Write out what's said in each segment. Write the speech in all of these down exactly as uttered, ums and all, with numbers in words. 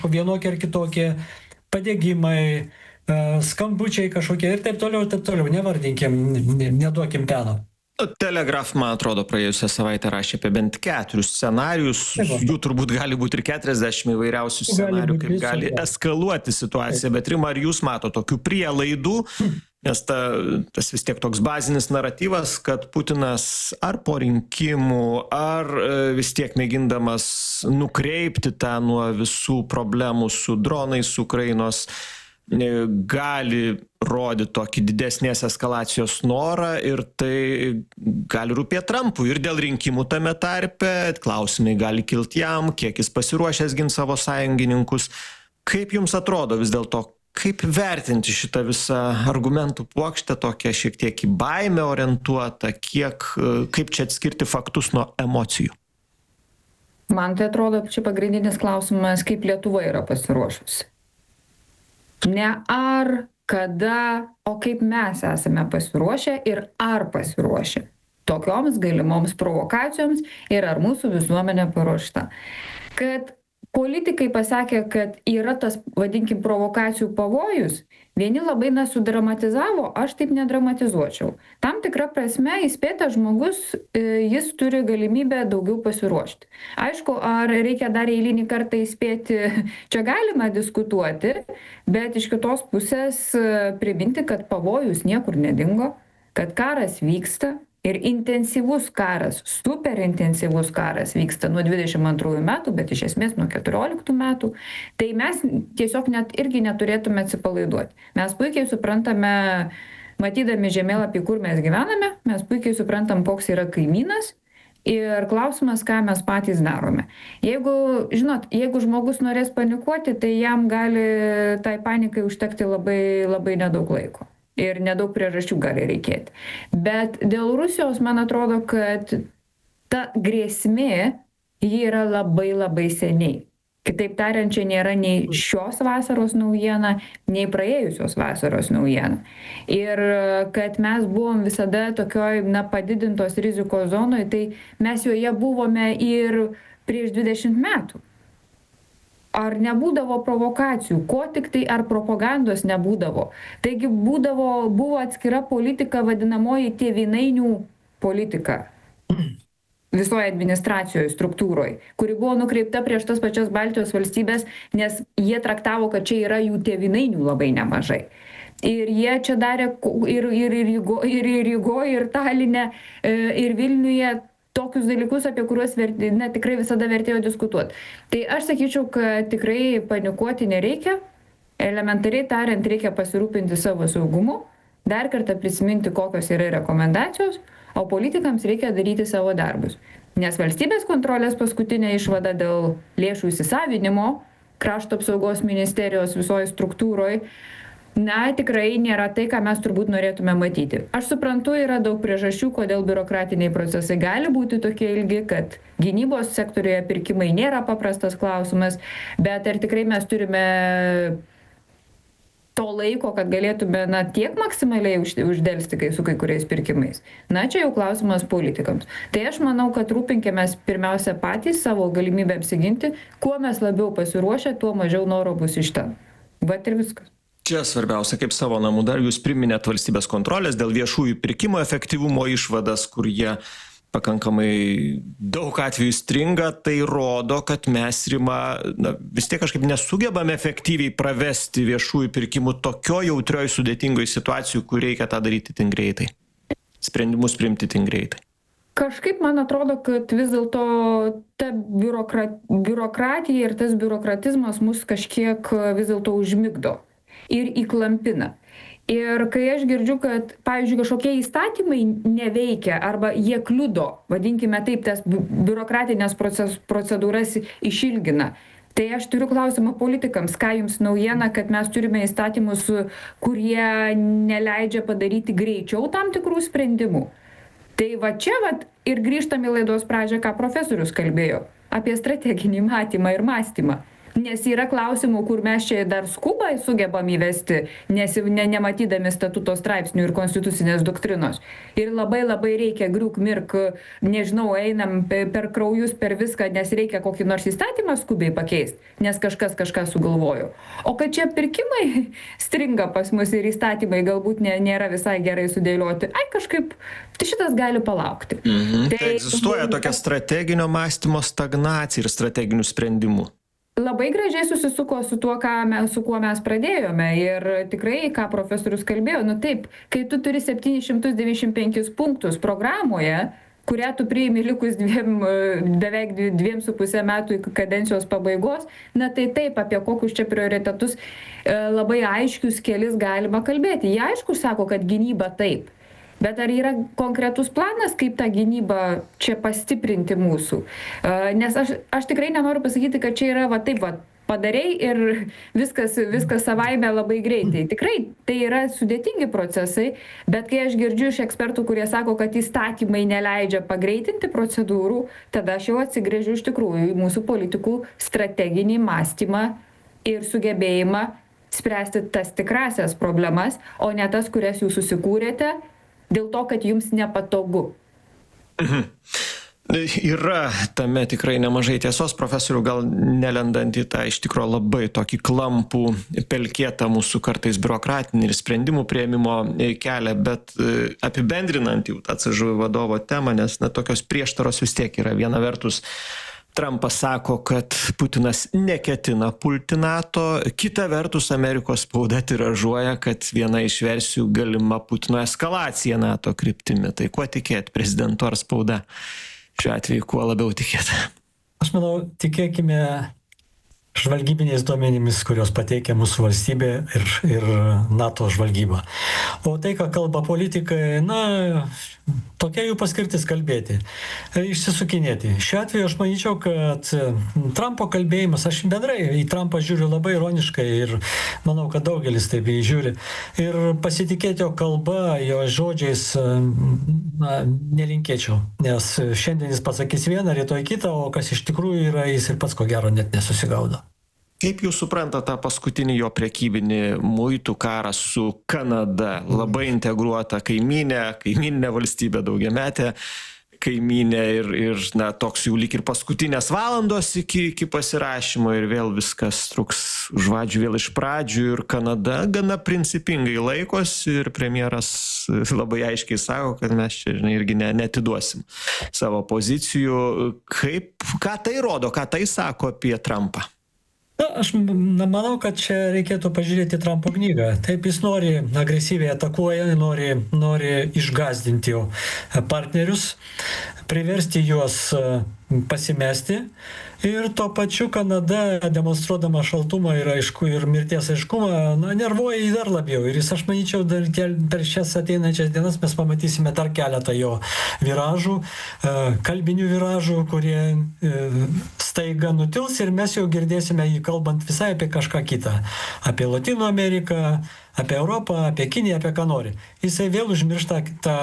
vienokie ar kitokie padegimai, skambučiai kažkokie ir taip toliau, taip toliau. Nevardinkim, neduokim peno. Telegraf, man atrodo, praėjusią savaitę rašė apie bent keturius scenarijus. Jų turbūt gali būti ir keturiasdešimt įvairiausių scenarijų, kaip gali eskaluoti situaciją. Bet Rima, ar jūs mato tokių prielaidų? Nes ta, tas vis tiek toks bazinis naratyvas, kad Putinas ar po rinkimų, ar vis tiek mėgindamas nukreipti tą nuo visų problemų su dronais Ukrainos, gali rodyti tokį didesnės eskalacijos norą ir tai gali rūpėti Trumpui ir dėl rinkimų tame tarpe, klausimai gali kilti jam, kiek jis pasiruošęs ginti savo sąjungininkus. Kaip jums atrodo vis dėlto, kaip vertinti šitą visą argumentų puokštę, tokią šiek tiek į baimę orientuotą, kiek, kaip čia atskirti faktus nuo emocijų? Man tai atrodo, čia pagrindinis klausimas, kaip Lietuva yra pasiruošusi. Ne ar, kada, o kaip mes esame pasiruošę ir ar pasiruošę tokioms galimoms provokacijoms ir ar mūsų visuomenė paruošta. Kad politikai pasakė, kad yra tas, vadinkim, provokacijų pavojus, vieni labai nesudramatizavo, aš taip nedramatizuočiau. Tam tikra prasme įspėtas žmogus, jis turi galimybę daugiau pasiruošti. Aišku, ar reikia dar eilinį kartą įspėti, čia galima diskutuoti, bet iš kitos pusės priminti, kad pavojus niekur nedingo, kad karas vyksta. Ir intensyvus karas, super intensyvus karas vyksta nuo dvidešimt antrųjų metų, bet iš esmės nuo keturioliktų metų. Tai mes tiesiog net irgi neturėtume atsipalaiduoti. Mes puikiai suprantame, matydami žemėlapį, kur mes gyvename, mes puikiai suprantam, koks yra kaimynas. Ir klausimas, ką mes patys darome. Jeigu, žinot, jeigu žmogus norės panikuoti, tai jam gali tai panikai užtekti labai, labai nedaug laiko. Ir nedaug priežasčių gali reikėti. Bet dėl Rusijos, man atrodo, kad ta grėsmė, ji yra labai labai seniai. Kitaip tariant, čia nėra nei šios vasaros naujiena, nei praėjusios vasaros naujiena. Ir kad mes buvom visada tokioj, na, padidintos rizikos zonoje, tai mes joje buvome ir prieš dvidešimt metų. Ar nebūdavo provokacijų, ko tik tai ar propagandos nebūdavo. Taigi būdavo, buvo atskira politika, vadinamoji tėvynainių politika visoje administracijoje, struktūroje, kuri buvo nukreipta prieš tas pačias Baltijos valstybės, nes jie traktavo, kad čia yra jų tėvynainių labai nemažai. Ir jie čia darė ir, ir, ir, ir, ir Rygoje, ir Taline, ir Vilniuje, tokius dalykus, apie kuriuos verti, ne, tikrai visada vertėjo diskutuoti. Tai aš sakyčiau, kad tikrai panikuoti nereikia. Elementariai tariant, reikia pasirūpinti savo saugumu, dar kartą prisiminti, kokios yra rekomendacijos, o politikams reikia daryti savo darbus. Nes valstybės kontrolės paskutinė išvada dėl lėšų įsisavinimo, krašto apsaugos ministerijos visoje struktūroje, na, tikrai nėra tai, ką mes turbūt norėtume matyti. Aš suprantu, yra daug priežasčių, kodėl biurokratiniai procesai gali būti tokie ilgi, kad gynybos sektoriuje pirkimai nėra paprastas klausimas, bet ar tikrai mes turime to laiko, kad galėtume, na, tiek maksimaliai uždelsti kai su kai kuriais pirkimais. Na, čia jau klausimas politikams. Tai aš manau, kad rūpinkimės pirmiausia patys savo galimybę apsiginti, kuo mes labiau pasiruošę, tuo mažiau noro bus iš ten. Vat ir viskas. Čia svarbiausia, kaip savo namų dar jūs priminėt valstybės kontrolės dėl viešųjų pirkimo efektyvumo išvadas, kur jie pakankamai daug atvejų stringa, tai rodo, kad mes, Rima, na, vis tiek kažkaip nesugebame efektyviai pravesti viešųjų pirkimų tokio jautrioj sudėtingoj situacijų, kur reikia tą daryti tin greitai. Sprendimus priimti tin greitai. Kažkaip man atrodo, kad vis dėlto ta biurokrat, biurokratija ir tas biurokratizmas mus kažkiek vis dėlto užmigdo ir įklampina. Ir kai aš girdžiu, kad, pavyzdžiui, kažkokie įstatymai neveikia arba jie kliudo, vadinkime taip, tas biurokratinės proces, procedūras išilgina, tai aš turiu klausimą politikams, ką jums naujiena, kad mes turime įstatymus, kurie neleidžia padaryti greičiau tam tikrų sprendimų. Tai va čia va, ir grįžtam į laidos pradžią, ką profesorius kalbėjo, apie strateginį matymą ir mąstymą. Nes yra klausimų, kur mes čia dar skubai sugebam įvesti, nes ne, nematydami statuto straipsnių ir konstitucinės doktrinos. Ir labai labai reikia griūk mirk, nežinau, einam per kraujus, per viską, nes reikia kokį nors įstatymą skubiai pakeisti, nes kažkas kažką sugalvojo. O kad čia pirkimai stringa pas mus ir įstatymai galbūt ne, nėra visai gerai sudėlioti, ai kažkaip tai šitas gali palaukti. Mhm. Tai, tai egzistuoja tokia strateginio mąstymo stagnacija ir strateginių sprendimų. Labai gražiai susisuko su tuo, ką mes, su kuo mes pradėjome ir tikrai, ką profesorius kalbėjo, nu taip, kai tu turi septynis šimtus devyniasdešimt penkis punktus programoje, kurią tu priimi likus dviem, beveik dviem su pusę metų iki kadencijos pabaigos, na tai taip, apie kokius čia prioritetus labai aiškius kelis galima kalbėti. Jie aišku sako, kad gynyba taip. Bet ar yra konkretus planas, kaip tą gynybą čia pastiprinti mūsų? Nes aš, aš tikrai nenoriu pasakyti, kad čia yra va taip, va, padarei ir viskas, viskas savaime labai greitai. Tikrai tai yra sudėtingi procesai, bet kai aš girdžiu iš ekspertų, kurie sako, kad įstatymai neleidžia pagreitinti procedūrų, tada aš jau atsigrėžiu iš tikrųjų į mūsų politikų strateginį mąstymą ir sugebėjimą spręsti tas tikrasias problemas, o ne tas, kurias jūs susikūrėte, dėl to, kad jums nepatogu. Mhm. Yra tame tikrai nemažai tiesos, profesorių, gal nelendant į tą iš tikrųjų labai tokį klampų, pelkėtą mūsų kartais biurokratinį ir sprendimų prieimimo kelią, bet apibendrinant jau tą C Ž V vadovo temą, nes na, tokios prieštaros vis tiek yra. Viena vertus, Trumpas sako, kad Putinas neketina pulti NATO, kita vertus Amerikos spauda tiražuoja, kad viena iš versijų galima Putino eskalacija NATO kryptimi. Tai kuo tikėti, prezidentu ar spauda? Šiuo atveju kuo labiau tikėti? Aš manau, tikėkime žvalgybiniais duomenimis, kurios pateikia mūsų valstybė ir, ir NATO žvalgyba. O tai, ką kalba politikai, na, tokia jų paskirtis kalbėti, išsisukinėti. Šiuo atveju aš manyčiau, kad Trumpo kalbėjimas, aš bendrai į Trumpą žiūriu labai ironiškai ir manau, kad daugelis taip jį žiūri. Ir pasitikėti jo kalba, jo žodžiais, na, nelinkėčiau, nes šiandien jis pasakys vieną, rytoj kitą, o kas iš tikrųjų yra, jis ir pats ko gero net nesusigaudo. Kaip jūs suprantate tą paskutinį jo prekybinį muitų karą su Kanada? Labai integruota kaimynė, kaimyninė valstybė, daugiametė kaimynė ir, ir na, toks jau lyg ir paskutinės valandos iki, iki pasirašymo ir vėl viskas truks už vadžių vėl iš pradžių ir Kanada gana principingai laikosi ir premjeras labai aiškiai sako, kad mes čia, žinai, irgi ne, netiduosim savo pozicijų. Kaip, ką tai rodo, ką tai sako apie Trumpą? Na, aš manau, kad čia reikėtų pažiūrėti Trumpo knygą. Taip, jis nori agresyviai atakuoja, nori, nori išgąsdinti jau partnerius, priversti juos pasimesti. Ir tuo pačiu Kanada, demonstruodama šaltumą ir, aišku, ir mirties aiškumą, na, nervuoja jį dar labiau. Ir jis, aš manyčiau, dar per šias ateinančias dienas mes pamatysime dar keletą jo viražų, kalbinių viražų, kurie staiga nutils ir mes jau girdėsime jį kalbant visai apie kažką kitą. Apie Latino Ameriką, apie Europą, apie Kiniją, apie ką nori. Jisai vėl užmiršta tą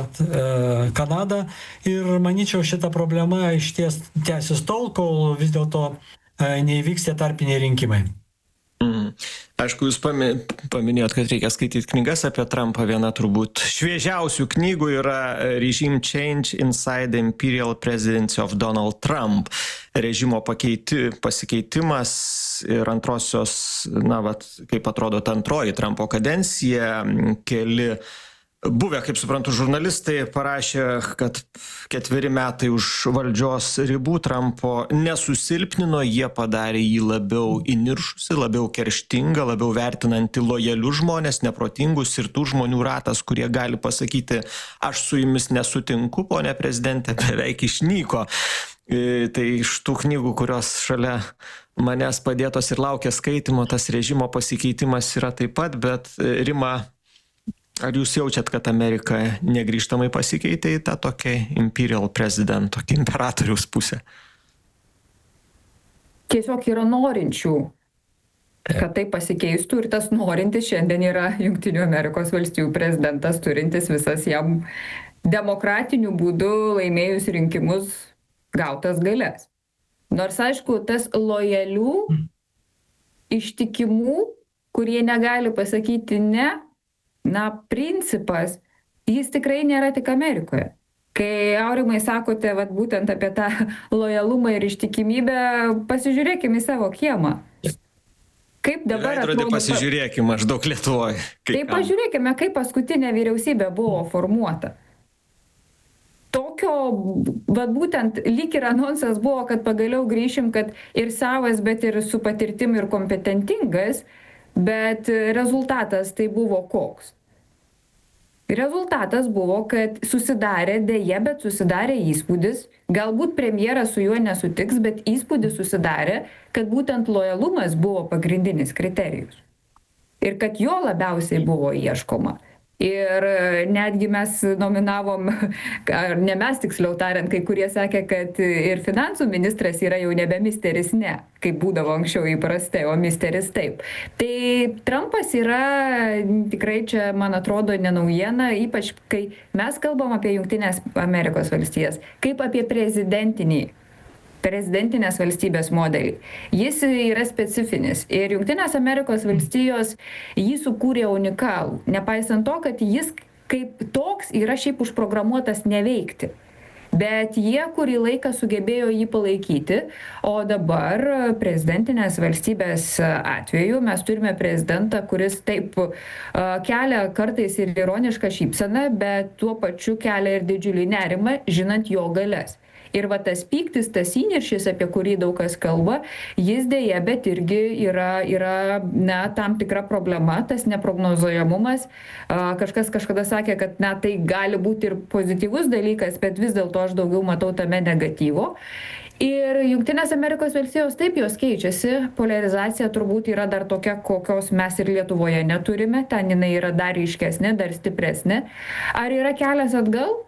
e, Kanadą ir manyčiau šita problema išties tęsis tol, kol vis dėlto e, neįvyks tie tarpiniai rinkimai. Mm. Aišku, jūs paminėjot, kad reikia skaityti knygas apie Trumpą. Viena turbūt šviežiausių knygų yra Regime Change Inside the Imperial Presidency of Donald Trump. Režimo pakeiti, pasikeitimas ir antrosios, na, vat, kaip atrodo ta antroji Trumpo kadencija, keli buvę, kaip suprantu, žurnalistai parašė, kad ketveri metai už valdžios ribų Trumpo nesusilpnino, jie padarė jį labiau įniršusi, labiau kerštingą, labiau vertinantį lojalius žmonės, neprotingus ir tų žmonių ratas, kurie gali pasakyti, aš su jumis nesutinku, ponė prezidentė, beveik išnyko. Tai iš tų knygų, kurios šalia manęs padėtos ir laukia skaitimo, tas režimo pasikeitimas yra taip pat, bet Rima, ar jūs jaučiat, kad Amerika negrįžtamai pasikeitė į tą tokią imperial president, tokį imperatoriaus pusę? Tiesiog yra norinčių, kad tai pasikeistų ir tas norintis šiandien yra Jungtinių Amerikos valstijų prezidentas, turintis visas jam demokratiniu būdu laimėjus rinkimus gautas galias. Nors, aišku, tas lojalių ištikimų, kurie negali pasakyti ne, na, principas, jis tikrai nėra tik Amerikoje. Kai Aurimai sakote, vat, būtent apie tą lojalumą ir ištikimybę, pasižiūrėkime į savo kiemą. Kaip dabar atrodo, atrodo... pasižiūrėkime maždaug Lietuvoje. Tai kam? Pažiūrėkime, kaip paskutinė vyriausybė buvo formuota. Tokio, vat, būtent lyg ir anonsas buvo, kad pagaliau grįšim, kad ir savas, bet ir su patirtim ir kompetentingas, bet rezultatas tai buvo koks? Rezultatas buvo, kad susidarė dėja, bet susidarė įspūdis, galbūt premjeras su juo nesutiks, bet įspūdis susidarė, kad būtent lojalumas buvo pagrindinis kriterijus. Ir kad jo labiausiai buvo ieškoma. Ir netgi mes nominavom, ar ne mes tiksliau tariant, kai kurie sakė, kad ir finansų ministras yra jau nebe misteris ne, kaip būdavo anksčiau įprastai, o misteris taip. Tai Trumpas yra tikrai čia, man atrodo, ne naujiena, ypač kai mes kalbam apie Jungtinės Amerikos valstijas, kaip apie prezidentinį prezidentinės valstybės modelį. Jis yra specifinis ir Jungtinės Amerikos valstijos jį sukūrė unikalų, nepaisant to, kad jis kaip toks yra šiaip užprogramuotas neveikti. Bet jie kurį laiką sugebėjo jį palaikyti, o dabar prezidentinės valstybės atveju mes turime prezidentą, kuris taip kelia kartais ir ironišką šypseną, bet tuo pačiu kelia ir didžiulį nerimą, žinant jo galias. Ir va tas pyktis, tas įniršis, apie kurį daug kas kalba, jis dėja, bet irgi yra, yra na, tam tikra problema, tas neprognozuojamumas. Kažkas kažkada sakė, kad na, tai gali būti ir pozityvus dalykas, bet vis dėlto aš daugiau matau tame negatyvo. Ir Jungtinės Amerikos valstijos taip jos keičiasi, poliarizacija turbūt yra dar tokia, kokios mes ir Lietuvoje neturime, ten jinai yra dar ryškesnė, dar stipresnė. Ar yra kelias atgal?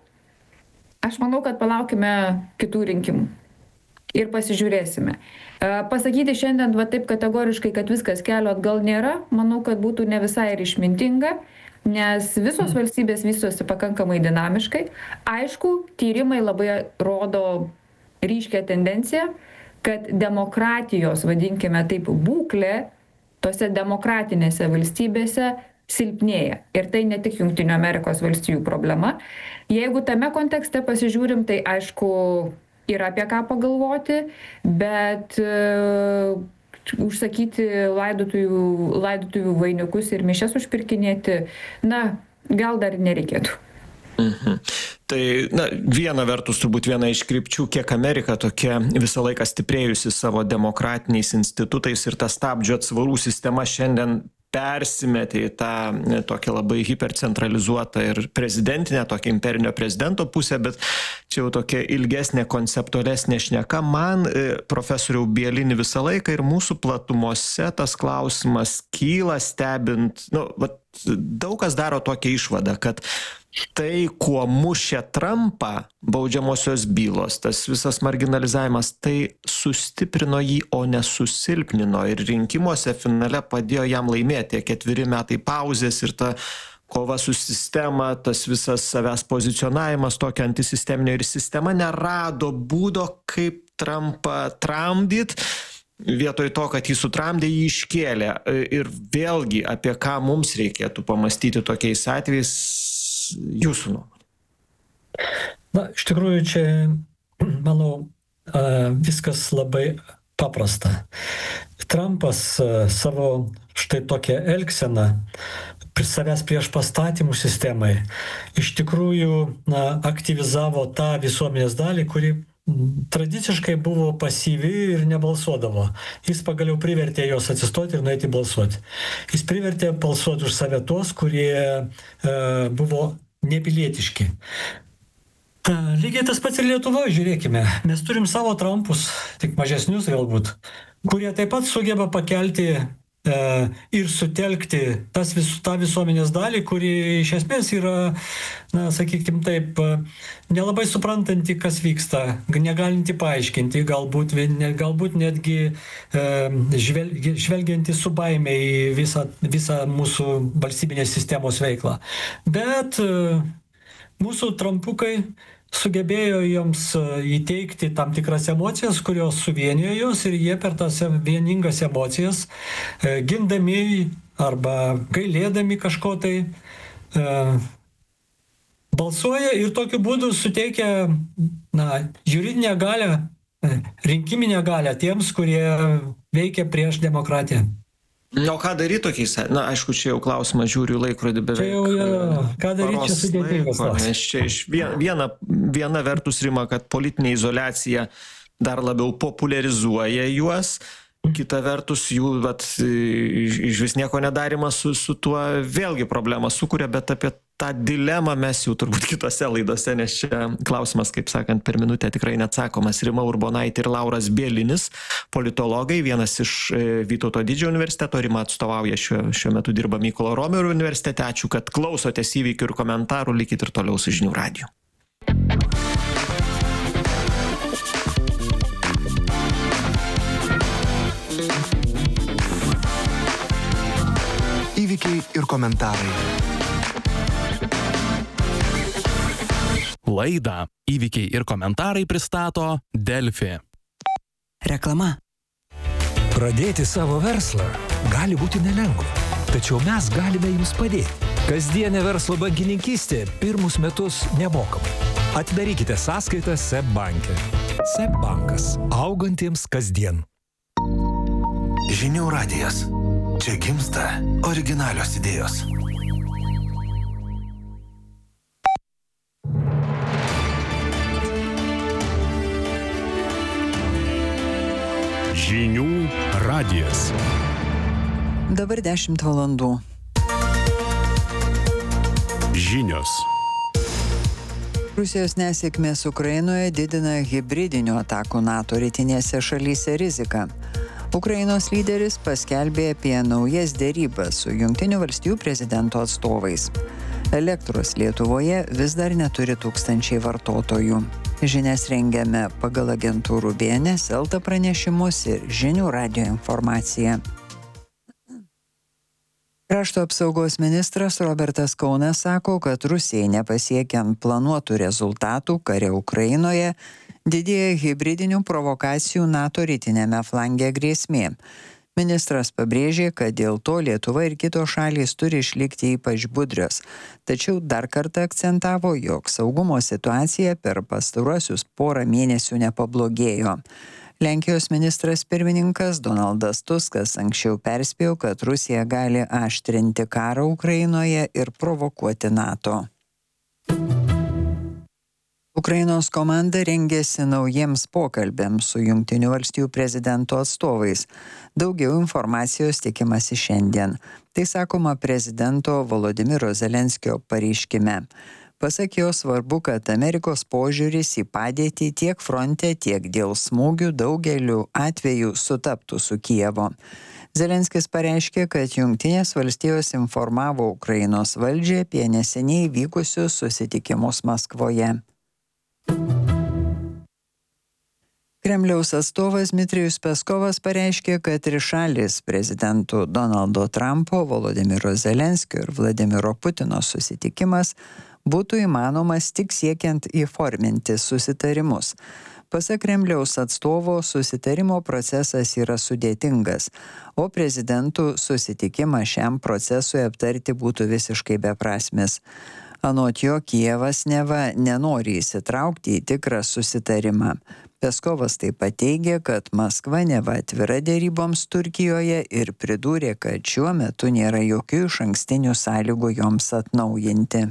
Aš manau, kad palaukime kitų rinkimų ir pasižiūrėsime. Pasakyti šiandien va taip kategoriškai, kad viskas kelio atgal nėra, manau, kad būtų ne visai ir išmintinga, nes visos valstybės vystosi pakankamai dinamiškai. Aišku, tyrimai labai rodo ryškią tendenciją, kad demokratijos, vadinkime taip, būklė tose demokratinėse valstybėse silpnėja. Ir tai ne tik Jungtinių Amerikos valstijų problema. Jeigu tame kontekste pasižiūrim, tai aišku, yra apie ką pagalvoti, bet uh, užsakyti laidotuvių, laidotuvių vainikus ir mišias užpirkinėti, na, gal dar nereikėtų. Mhm. Tai, na, viena vertus turbūt viena iš krypčių, kiek Amerika tokia visą laiką stiprėjusi savo demokratiniais institutais ir ta stabdžių atsvarų sistema šiandien persimetė į tą tokią labai hipercentralizuotą ir prezidentinę, tokią imperinio prezidento pusę, bet čia jau tokia ilgesnė, konceptualesnė šneka. Man, profesoriau Bielini, visą laiką ir mūsų platumose tas klausimas kyla stebint, nu, vat, daug kas daro tokią išvadą, kad tai, kuo mušė Trumpą baudžiamosios bylos, tas visas marginalizavimas, tai sustiprino jį, o nesusilpnino. Ir rinkimuose finale padėjo jam laimėti tie ketveri metai pauzės ir ta kova su sistema, tas visas savęs pozicionavimas tokio antisisteminio ir sistema nerado būdo, kaip Trumpą tramdyt. Vietoj to, kad jį sutramdė, jį iškėlė. Ir vėlgi, apie ką mums reikėtų pamastyti tokiais atvejais, jūsų nuomonė? Na, iš tikrųjų, čia, manau, viskas labai paprasta. Trumpas savo štai tokią elgseną, savęs prieš pastatymų sistemai, iš tikrųjų na, aktyvizavo tą visuomenės dalį, kuri tradiciškai buvo pasyvi ir nebalsuodavo. Jis pagaliau privertė jos atsistoti ir nueiti balsuoti. Jis privertė balsuoti už save tuos, kurie e, buvo nepilietiški. E, lygiai tas pats ir Lietuvoje, žiūrėkime. Mes turim savo Trumpus, tik mažesnius galbūt, kurie taip pat sugeba pakelti ir sutelkti tas vis, tą visuomenės dalį, kuri iš esmės yra, na, sakykime taip, nelabai suprantanti, kas vyksta, negalinti paaiškinti, galbūt, ne, galbūt netgi e, žvelgi, žvelgianti su baime į visą, visą mūsų valstybinės sistemos veiklą. Bet e, mūsų Trumpukai sugebėjo joms įteikti tam tikras emocijas, kurios suvienijo juos ir jie per tas vieningas emocijas, gindami arba gailėdami kažko tai, balsuoja ir tokiu būdu suteikia na, juridinę galią, rinkiminę galią tiems, kurie veikia prieš demokratiją. O ką daryti tokiais? Na, aišku, čia jau klausimą žiūriu laikrodį beveik. Čia jau yra, ką daryti, čia sudėtingas klausimas. Nes čia iš viena, viena vertus rima, kad politinė izoliacija dar labiau populiarizuoja juos, kita vertus jų vat, iš vis nieko nedarimas su, su tuo vėlgi problemą sukuria, bet apie tą dilemą mes jau turbūt kitose laidose, nes čia klausimas, kaip sakant, per minutę tikrai neatsakomas. Rima Urbonaitė ir Lauras Bielinis, politologai, vienas iš Vytauto Didžiojo universiteto, Rima atstovauja šiuo, šiuo metu dirba Mykolo Romerio universitete. Ačiū, kad klausotės įvykių ir komentarų, likit ir toliau su Žinių radiju. Įvykiai ir komentarai. Laidą Įvykiai ir komentarai pristato Delfi. Reklama. Pradėti savo verslą gali būti nelengva, tačiau mes galime jums padėti. Kasdienė verslo bankininkystė pirmus metus nemokamai. Atidarykite sąskaitą S E B banke. S E B bankas. Augantiems kasdien. Žinių radijas. Čia gimsta originalios idėjos. Žinių radijas. Dabar dešimt valandų. Žinios. Rusijos nesėkmės Ukrainoje didina hibridinių atakų NATO rytinėse šalyse riziką. Ukrainos lyderis paskelbė apie naujas derybas su Jungtinių valstijų prezidento atstovais. Elektros Lietuvoje vis dar neturi tūkstančiai vartotojų. Žinias rengiame pagal agentūrų B N S, Elta pranešimus ir Žinių radijo informaciją. Krašto apsaugos ministras Robertas Kaunas sako, kad Rusijai nepasiekiant planuotų rezultatų kare Ukrainoje, didėja hibridinių provokacijų NATO rytinėme flange grėsmė. Ministras pabrėžė, kad dėl to Lietuva ir kitos šalys turi išlikti ypač budrios, tačiau dar kartą akcentavo, jog saugumo situacija per pastaruosius porą mėnesių nepablogėjo. Lenkijos ministras pirmininkas Donaldas Tuskas anksčiau perspėjo, kad Rusija gali aštrinti karą Ukrainoje ir provokuoti NATO. Ukrainos komanda rengėsi naujiems pokalbėms su Jungtinių valstijų prezidento atstovais. Daugiau informacijos tikimasi šiandien. Tai sakoma prezidento Volodymyro Zelenskio pareiškime. Pasak jo svarbu, kad Amerikos požiūris į padėtį tiek fronte, tiek dėl smūgių daugeliu atvejų sutaptų su Kijevo. Zelenskis pareiškė, kad Jungtinės valstijos informavo Ukrainos valdžią apie neseniai vykusius susitikimus Maskvoje. Kremliaus atstovas Dmitrijus Peskovas pareiškė, kad trišalis prezidentų Donaldo Trumpo, Volodymyro Zelenskio ir Vladimiro Putino susitikimas būtų įmanomas tik siekiant įforminti susitarimus. Pasak Kremliaus atstovo, susitarimo procesas yra sudėtingas, o prezidentų susitikimą šiam procesui aptarti būtų visiškai beprasmis. Anot jo, Kijevas neva nenori įsitraukti į tikrą susitarimą. Peskovas taip pat teigė, kad Maskva neva atvira deryboms Turkijoje ir pridūrė, kad šiuo metu nėra jokių išankstinių sąlygų joms atnaujinti.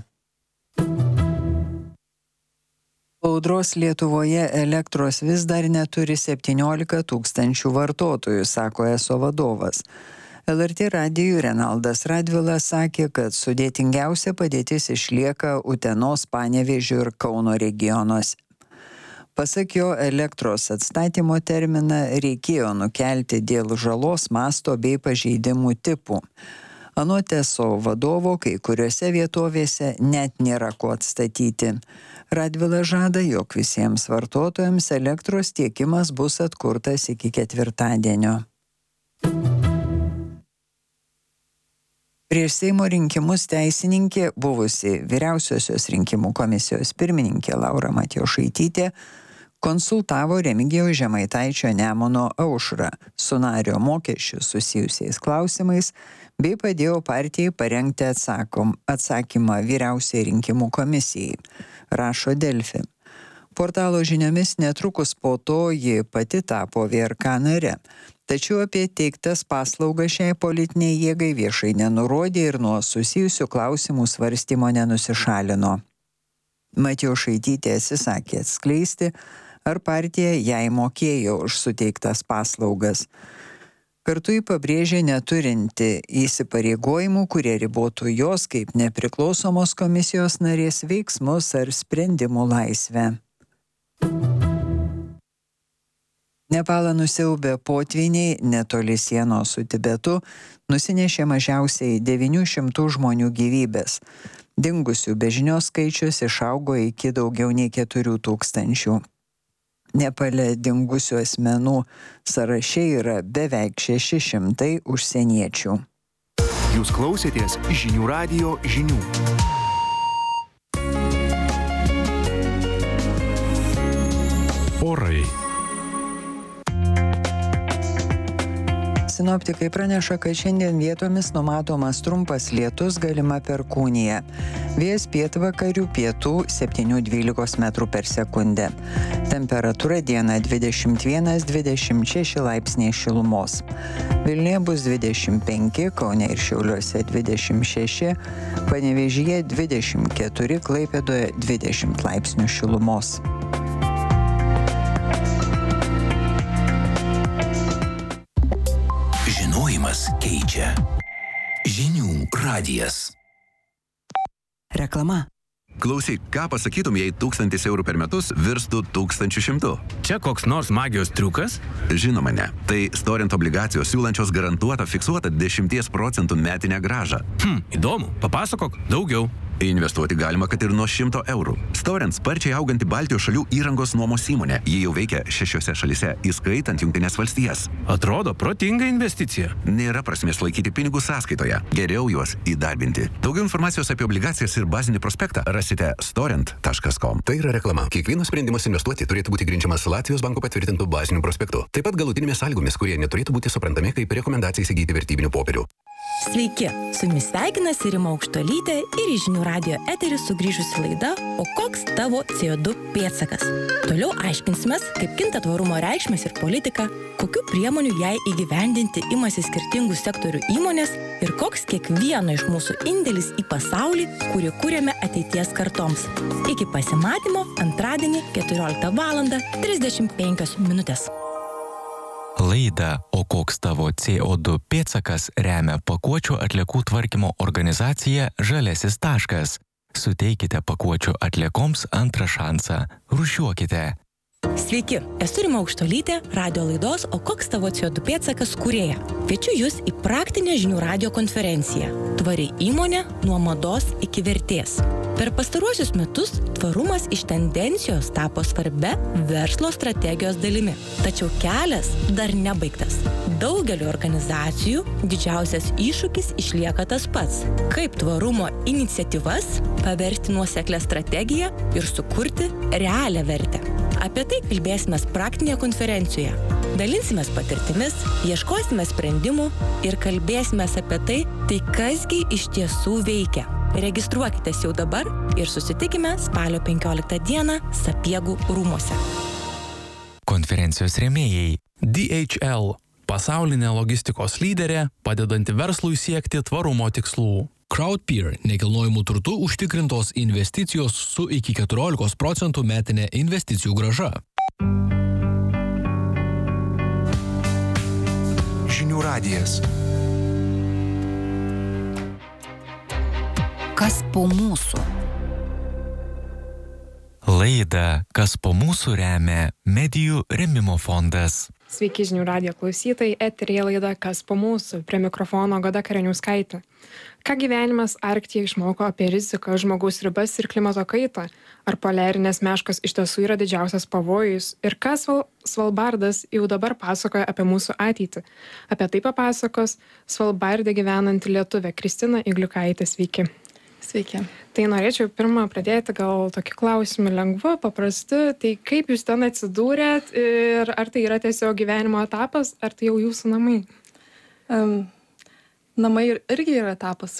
Audros Lietuvoje elektros vis dar neturi septyniolika tūkstančių vartotojų, sako eso vadovas. L R T radijui Renaldas Radvilas sakė, kad sudėtingiausia padėtis išlieka Utenos, Panevėžio ir Kauno regionuose. Pasak jo, elektros atstatymo terminą reikėjo nukelti dėl žalos masto bei pažeidimų tipų. Anot eso vadovo, kai kuriuose vietovėse net nėra ko atstatyti. Radvilas žada, jog visiems vartotojams elektros tiekimas bus atkurtas iki ketvirtadienio. Prieš Seimo rinkimus teisininkė, buvusi Vyriausiosios rinkimų komisijos pirmininkė Laura Matjošaitytė, konsultavo Remigijaus Žemaitaičio Nemuno aušrą su nario mokesčių susijusiais klausimais bei padėjo partijai parengti atsakom, atsakymą Vyriausiai rinkimų komisijai, rašo Delfi. Portalo žiniomis netrukus po to ji pati tapo V R K nare, tačiau apie teiktas paslaugas šiai politiniai jėgai viešai nenurodė ir nuo susijusių klausimų svarstymo nenusišalino. Matjošaitytė atsisakė atskleisti, ar partija jai mokėjo už suteiktas paslaugas. Kartu ji pabrėžė neturinti įsipareigojimų, kurie ribotų jos kaip nepriklausomos komisijos narės veiksmus ar sprendimų laisvę. Nepalą nusiaubę potvyniai netoli sienos su Tibetu nusinešė mažiausiai devynių šimtų žmonių gyvybės. Dingusių be žinios skaičius išaugo iki daugiau nei keturių tūkstančių. Nepale dingusių asmenų sąraše yra beveik šeši šimtai užsieniečių. Jūs klausėtės Žinių radijo žinių. Orai. Sinoptikai praneša, kad šiandien vietomis numatomas trumpas lietus, galima perkūnija. Vėjas pietvakarių pietų septynių dvylikos metrų per sekundę. Temperatūra dieną dvidešimt vienas dvidešimt šeši laipsniai šilumos. Vilniuje bus dvidešimt penki, Kaune ir Šiauliuose dvidešimt šeši, Panevėžyje dvidešimt keturi, Klaipėdoje dvidešimt laipsnių šilumos. Žinojimas keičia. Žinių radijas. Reklama. Klausyk, ką pasakytum, jei tūkstantis eurų per metus virstų tūkstančių šimtų? Čia koks nors magijos triukas? Žinoma ne. Tai Storint obligacijos siūlančios garantuotą fiksuotą dešimties procentų metinę grąžą. Hm, įdomu. Papasakok daugiau. Investuoti galima, kad ir nuo šimto eurų. Storint sparčiai auganti Baltijos šalių įrangos nuomos įmonė. Ji jau veikia šešiose šalyse, įskaitant Jungtines valstijas. Atrodo protinga investicija. Nėra prasmės laikyti pinigus sąskaitoje. Geriau juos įdarbinti. Daugiau informacijos apie obligacijas ir bazinį prospektą rasite storint taškas com. Tai yra reklama. Kiekvienas sprendimas investuoti turėtų būti grindžiamas Latvijos banko patvirtintų bazinių prospektų. Taip pat galutinėmis sąlygomis, kurie neturėtų būti suprantami kaip rekomendacija įsigyti vertybinių popierių. Sveiki, su jumis sveikinasi Rima Aukštuolytė ir į Žinių radijo eterį sugrįžusi laida O koks tavo C O du pėdsakas? Toliau aiškinsimės, kaip kinta tvarumo reikšmės ir politika, kokių priemonių jai įgyvendinti imasi skirtingų sektorių įmonės ir koks kiekvieno iš mūsų indėlis į pasaulį, kurį kūrėme ateities kartoms. Iki pasimatymo antradienį keturioliktą valandą trisdešimt penkios minutės. Laidą O koks tavo C O du pėdsakas remia pakuočių atliekų tvarkymo organizacija Žaliasis taškas. Suteikite pakuočių atliekoms antrą šansą. Rūšiuokite. Sveiki, esu Rima Aukštuolytė, radio laidos O koks tavo C O du pėdsakas kūrėja. Kviečiu jūs į praktinę Žinių radijo konferenciją Tvari įmonė nuo mados iki vertės. Per pastaruosius metus tvarumas iš tendencijos tapo svarbia verslo strategijos dalimi. Tačiau kelias dar nebaigtas. Daugeliu organizacijų didžiausias iššūkis išlieka tas pats. Kaip tvarumo iniciatyvas paversti nuoseklią strategiją ir sukurti realią vertę. Apie tai kalbėsime praktinėje konferencijoje. Dalinsimės patirtimis, ieškosime sprendimų ir kalbėsime apie tai, tai kasgi iš tiesų veikia. Registruokitės jau dabar ir susitikime spalio penkioliktą dieną Sapiegų rūmuose. Konferencijos rėmėjai D H L – pasaulinė logistikos lyderė, padedanti verslui siekti tvarumo tikslų. Crowdpeer – nekilnojamų turtų užtikrintos investicijos su iki keturiolikos procentų metinė investicijų grąža. Žinių radijas. Kas po mūsų? Laidą Kas po mūsų remia Medijų rėmimo fondas. Sveiki žinių radijo klausytojai, eteryje laida Kas po mūsų, prie mikrofono Goda Kareniauskaitė. Ką gyvenimas Arktyje išmoko apie riziką, žmogaus ribas ir klimato kaitą? Ar poliarinės meškos iš tiesų yra didžiausias pavojus? Ir ką Sval- Svalbardas jau dabar pasakoja apie mūsų ateitį? Apie tai papasakos Svalbardė gyvenanti lietuvė Kristina Igliukaitė. Sveiki. Sveiki. Tai norėčiau pirmą pradėti gal tokį klausimą lengvu, paprastu. Tai kaip jūs ten atsidūrėt ir ar tai yra tiesiog gyvenimo etapas, ar tai jau jūsų namai? Um, namai ir, irgi yra etapas.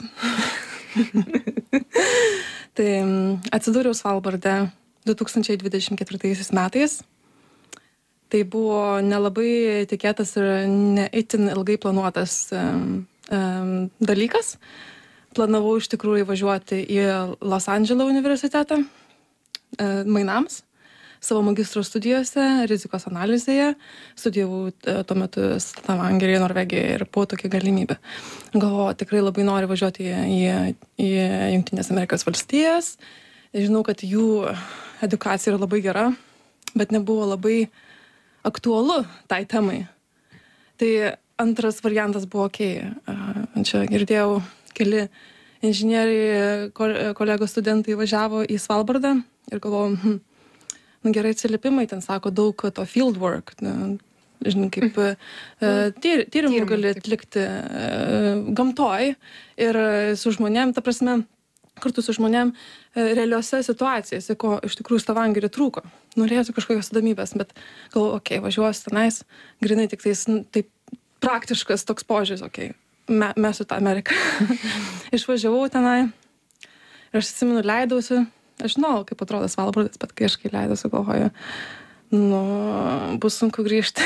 Tai um, atsidūriau Svalbarde du tūkstančiai dvidešimt ketvirtaisiais metais. Tai buvo nelabai tikėtas ir ne itin ilgai planuotas um, um, dalykas. Planavau iš tikrųjų važiuoti į Los Andželo universitetą e, mainams savo magistro studijose, rizikos analizėje. Studijavau e, tuo metu Stavangeryje, Norvegijoje ir buvo tokia galimybė. Galvoju, tikrai labai noriu važiuoti į, į, į Jungtinės Amerikos valstijas. Žinau, kad jų edukacija yra labai gera, bet nebuvo labai aktualu tai temai. Tai antras variantas buvo okei. Okay. Čia girdėjau, keli inžinieriai kolegos studentai važiavo į Svalbardą ir galvojau, hm, nu gerai atsiliepimai, ten sako daug to field work, žinai, kaip tyr, tyrimų gali atlikti gamtoj ir su žmonėm, ta prasme, kartu su žmonėm realiuose situacijose, ko iš tikrųjų Stavangery trūko. Norėsiu kažkokios įdomybės, bet galvoju, okei, okay, važiuosiu tenais, grinai tik tais, nu, taip praktiškas toks požiūris, okei. Okay. Me, mes su tą Ameriką. Išvažiavau tenai ir aš atsimenu, leidausi, aš žinau, kaip atrodo Svalbardas, bet kai aš kai leidausi, galvoju, nu, bus sunku grįžti.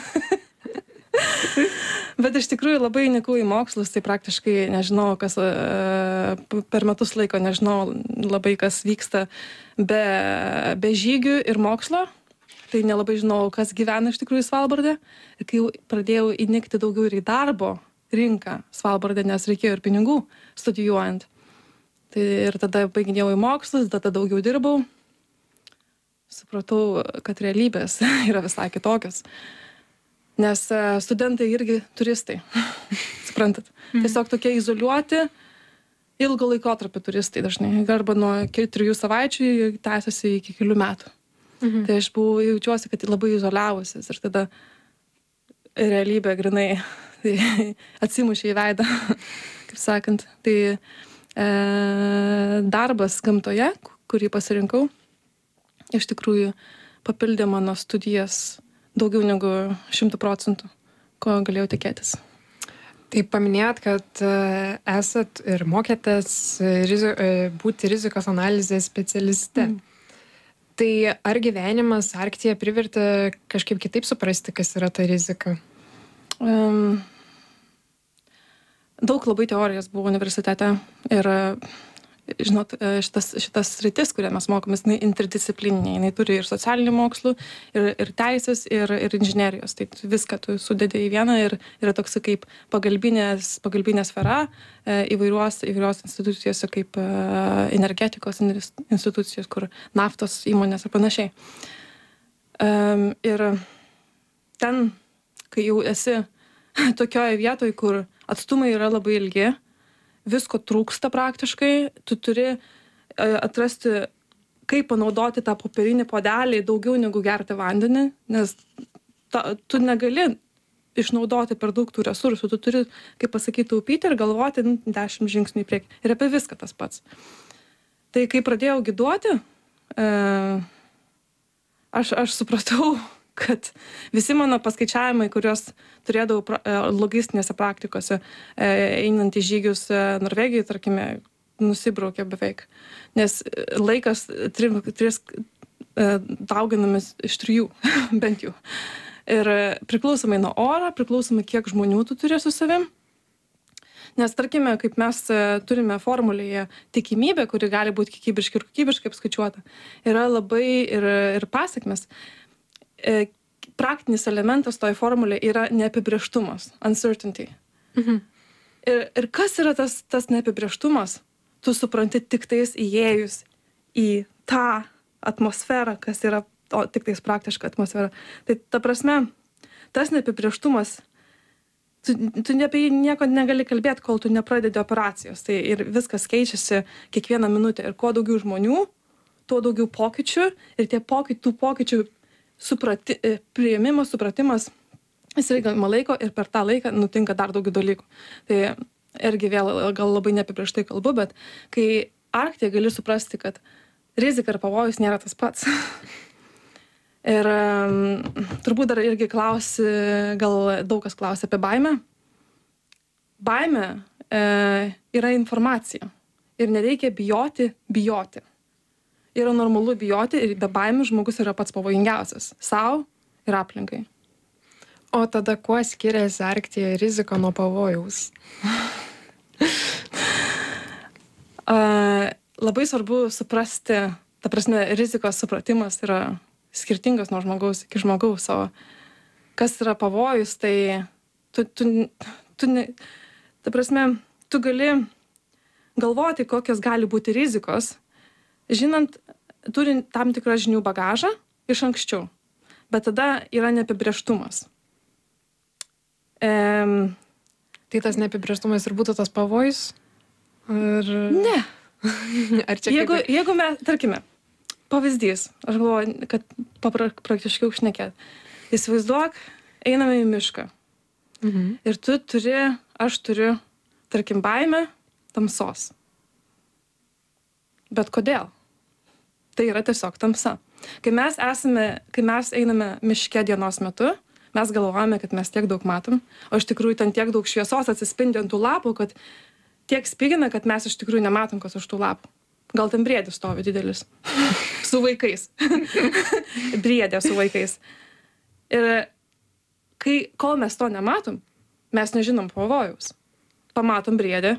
Bet iš tikrųjų labai įnikau į mokslus, tai praktiškai nežinau, kas per metus laiko, nežinau labai kas vyksta be, be žygių ir mokslo. Tai nelabai žinau, kas gyvena iš tikrųjų Svalbardė. Ir kai pradėjau įnikti daugiau ir į darbo rinką Svalbarde, nes reikėjo ir pinigų studijuojant. Tai ir tada baiginėjau į mokslus, tada daugiau dirbau. Supratau, kad realybės yra visai kitokios. Nes studentai irgi turistai. Suprantat? Mm. Tiesiog tokie izoliuoti, ilgo laikotarpio turistai dažnai. Arba nuo trijų savaičių tęsiasi iki kelių metų. Mm-hmm. Tai aš buvau, jaučiuosi, kad labai izoliavusis. Ir tada realybė grinai tai atsimušė į veidą, kaip sakant. Tai e, darbas gamtoje, kurį pasirinkau, iš tikrųjų papildė mano studijas daugiau negu šimtų procentų, ko galėjau tikėtis. Tai paminėjot, kad esat ir mokėtės rizi, būti rizikos analizės specialiste. Mm. Tai ar gyvenimas Arktyje privertė kažkaip kitaip suprasti, kas yra ta rizika? Um, daug labai teorijos buvo universitete ir, žinot, šitas, šitas sritis, kurią mes mokomės, jinai interdisciplininė, jinai turi ir socialinių mokslų, ir, ir teisės, ir, ir inžinerijos. Tai viską tu sudedi į vieną ir yra toks kaip pagalbinės, pagalbinė sfera įvairios, įvairios institucijose, kaip energetikos institucijos, kur naftos įmonės ir panašiai. Um, ir ten, kai jau esi tokioje vietoje, kur atstumai yra labai ilgi, visko trūksta praktiškai, tu turi atrasti, kaip panaudoti tą popierinį puodelį daugiau negu gerti vandenį, nes ta, tu negali išnaudoti per daug tų resursų, tu turi, kaip pasakyti, taupyti ir galvoti dešimt žingsnių į priekį. Ir apie viską tas pats. Tai kai pradėjau giduoti, e, aš, aš supratau, kad visi mano paskaičiavimai, kuriuos turėdavau pra, logistinėse praktikose, einant į žygius Norvegijoje, tarkime, nusibraukė beveik. Nes laikas tri, tris dauginamis iš trijų, bent jau. Ir priklausomai nuo oro, priklausomai kiek žmonių tu turi su savim. Nes, tarkime, kaip mes turime formulėje tikimybę, kuri gali būti kikybiškai ir kokybiškai apskaičiuota, yra labai ir, ir pasiekmes. Praktinis elementas toj formulė yra neapibrėžtumas, uncertainty. Mhm. Ir, ir kas yra tas, tas neapibrėžtumas? Tu supranti tik tais įėjus į tą atmosferą, kas yra o, tik tais praktiška atmosfera. Tai ta prasme, tas neapibrėžtumas, tu, tu apie jį nieko negali kalbėti, kol tu nepradedi operacijos. Tai ir viskas keičiasi kiekvieną minutę. Ir kuo daugiau žmonių, tuo daugiau pokyčių. Ir tie pokyčių, tų pokyčių suprati, priėmimas, supratimas, jis reikia laiko ir per tą laiką nutinka dar daugiau dalykų. Tai irgi vėl gal labai neapibrėžtai kalbu, bet kai Arktyje gali suprasti, kad rizika ir pavojus nėra tas pats. Ir um, turbūt dar irgi klausi, gal daug kas klausia apie baimę. Baimė e, yra informacija ir nereikia bijoti, bijoti. Yra normalu bijoti ir be baimių žmogus yra pats pavojingiausias sau ir aplinkai. O tada kuo skiriasi Arktyje rizika nuo pavojaus? uh, labai svarbu suprasti, ta prasme, rizikos supratimas yra skirtingas nuo žmogaus iki žmogaus, o kas yra pavojus, tai tu, tu, tu ne, ta prasme, tu gali galvoti, kokios gali būti rizikos, žinant, turint tam tikrą žinių bagažą iš anksčiau, bet tada yra neapibrėžtumas. Um, tai tas neapibrėžtumas ir būtų tas pavojus? Ar... Ne. Ar čia jeigu, kaip... jeigu mes, tarkime, pavyzdys, aš galvoju, kad papra, praktiškiau šnekėt. Įsivaizduok, einame į mišką. Mhm. Ir tu turi, aš turiu, tarkim, baimę tamsos. Bet kodėl? Tai yra tiesiog tamsa. Kai mes esame, kai mes einame miške dienos metu, mes galvojame, kad mes tiek daug matom, o iš tikrųjų ten tiek daug šviesos atsispindi ant tų lapų, kad tiek spigina, kad mes iš tikrųjų nematom, kas už tų lapų. Gal ten briedis stovi didelis. Su vaikais. Briedė su vaikais. Ir kai, kol mes to nematom, mes nežinom pavojaus. Pamatom briedę,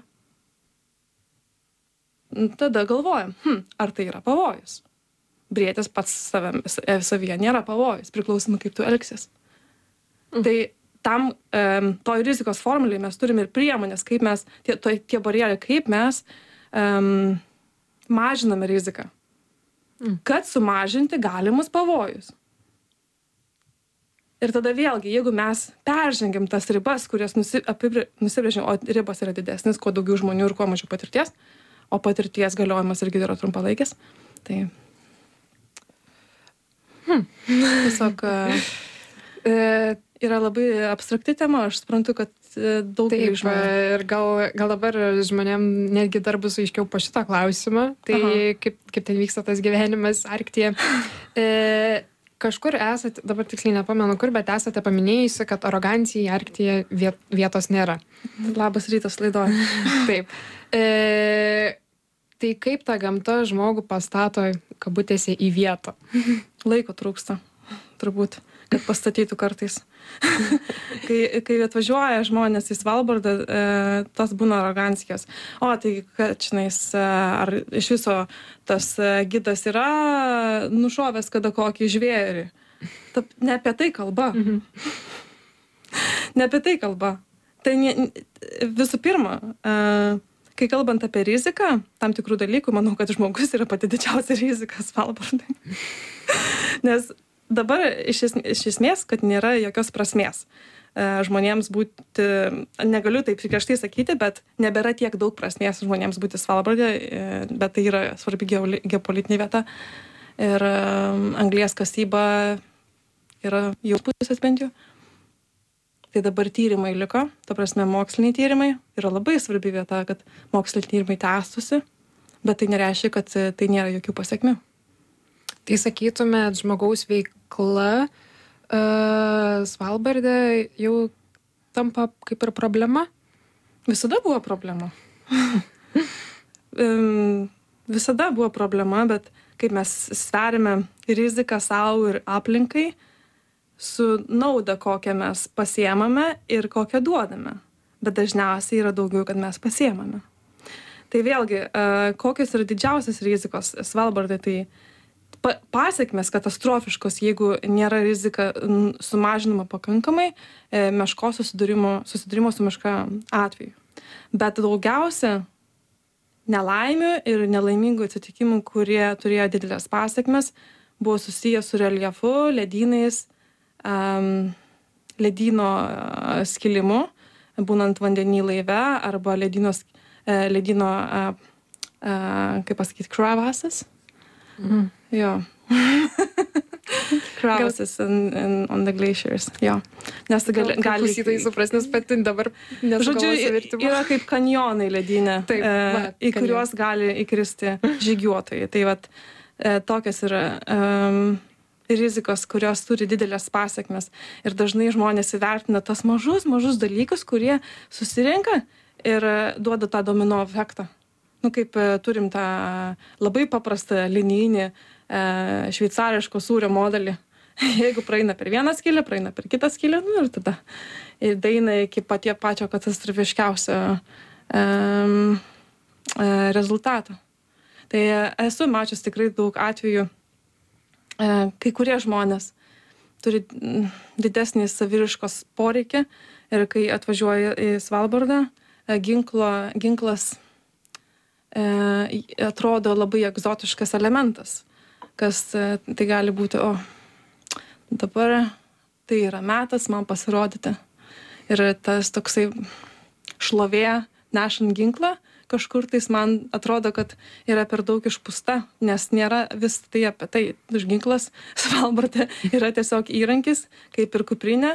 tada galvojam, hm, ar tai yra pavojus. Briedis pats savim, savyje nėra pavojus, priklausomai kaip tu elgsies. Mm. Tai tam, um, toj rizikos formuliai mes turime ir priemonės, kaip mes, tie, to, tie barjerai, kaip mes um, mažiname riziką, mm. kad sumažinti galimus pavojus. Ir tada vėlgi, jeigu mes peržengiam tas ribas, kurias nusi, apibrė, nusibrėžiam, o ribos yra didesnis, kuo daugiau žmonių ir kuo mažiau patirties, o patirties galiojimas irgi yra trumpalaikis, tai hmm. tiesiog e, yra labai abstrakti tema, aš suprantu, kad daug žmonių. Ir gal, gal dabar žmonėm netgi dar bus aiškiau po šitą klausimą, tai kaip, kaip ten vyksta tas gyvenimas Arktyje. E, kažkur esate, dabar tiksliai nepamenu kur, bet esate paminėjusi, kad arogancijai Arktyje viet, vietos nėra. Labas rytas laidoj. Taip. E, tai kaip ta gamta žmogų pastato kabutėse į vietą? Laiko trūksta, turbūt, kad pastatytų kartais. kai, kai atvažiuoja žmonės į Svalbardą, e, tas būna arogancijos. O, tai, kad činais, ar iš viso tas gidas yra nušovęs kada kokį žvėrį. Ta, ne apie tai kalba. Mhm. Ne apie tai kalba. Tai ne, visų pirma, e, kai kalbant apie riziką, tam tikrų dalykų, manau, kad žmogus yra pati didžiausia rizika Svalbardai. Nes dabar iš, es, iš esmės, kad nėra jokios prasmės e, žmonėms būti, negaliu taip griežtai sakyti, bet nebėra tiek daug prasmės žmonėms būti Svalbardė, e, bet tai yra svarbi geopolitinė vieta. Ir e, anglies kasyba yra jau pusės bent jau. Tai dabar tyrimai liko, ta prasme moksliniai tyrimai, yra labai svarbi vieta, kad moksliniai tyrimai tęstųsi, bet tai nereiškia, kad tai nėra jokių pasiekmių. Tai sakytumėt, žmogaus veikla uh, Svalbardė jau tampa kaip ir problema? Visada buvo problema. um, visada buvo problema, bet kaip mes sveriame riziką savo ir aplinkai, su nauda, kokią mes pasiemame ir kokią duodame. Bet dažniausiai yra daugiau, kad mes pasiemame. Tai vėlgi, uh, kokios yra didžiausias rizikos Svalbardai, tai pa, pasiekmes katastrofiškos, jeigu nėra rizika sumažinama pakankamai, e, meškos susidūrimo, susidūrimo su miška atveju. Bet daugiausia nelaimių ir nelaimingų atsitikimų, kurie turėjo didelės pasiekmes, buvo susiję su reljefu, ledynais, Um, ledyno skilimu, būnant vandenį laive, arba ledynos, ledyno, kaip pasakyti, crevasses. Mhm. Jo. Crevasses in, in, on the glaciers. Jo. Nes gali... gali klausytojai supras, nes pati dabar nesugalvosiu vertimo. Žodžiu, yra kaip kanjonai ledynė, Taip, va, į kuriuos gali įkristi žygiuotojai. Tai vat, tokios yra um, rizikos, kurios turi didelės pasiekmes. Ir dažnai žmonės įvertina tas mažus, mažus dalykus, kurie susirenka ir duoda tą domino efektą. Nu, kaip turim tą labai paprastą linijinį e, šveicariško sūrio modelį. Jeigu praeina per vieną skylę, praeina per kitą skylę, nu ir tada daeina iki patie pačio katastrofiškiausio e, e, rezultato. Tai esu mačius tikrai daug atvejų, e, kai kurie žmonės turi didesnį saviriškos poreikį ir kai atvažiuoja į Svalbardą, e, ginklo, ginklas e, atrodo labai egzotiškas elementas, kas e, tai gali būti, o dabar tai yra metas man pasirodyti. Ir tas toksai šlovė nešant ginklą, kažkur tais man atrodo, kad yra per daug išpūsta, nes nėra vis tai apie tai. Ginklas Svalbarde yra tiesiog įrankis, kaip ir kuprinė,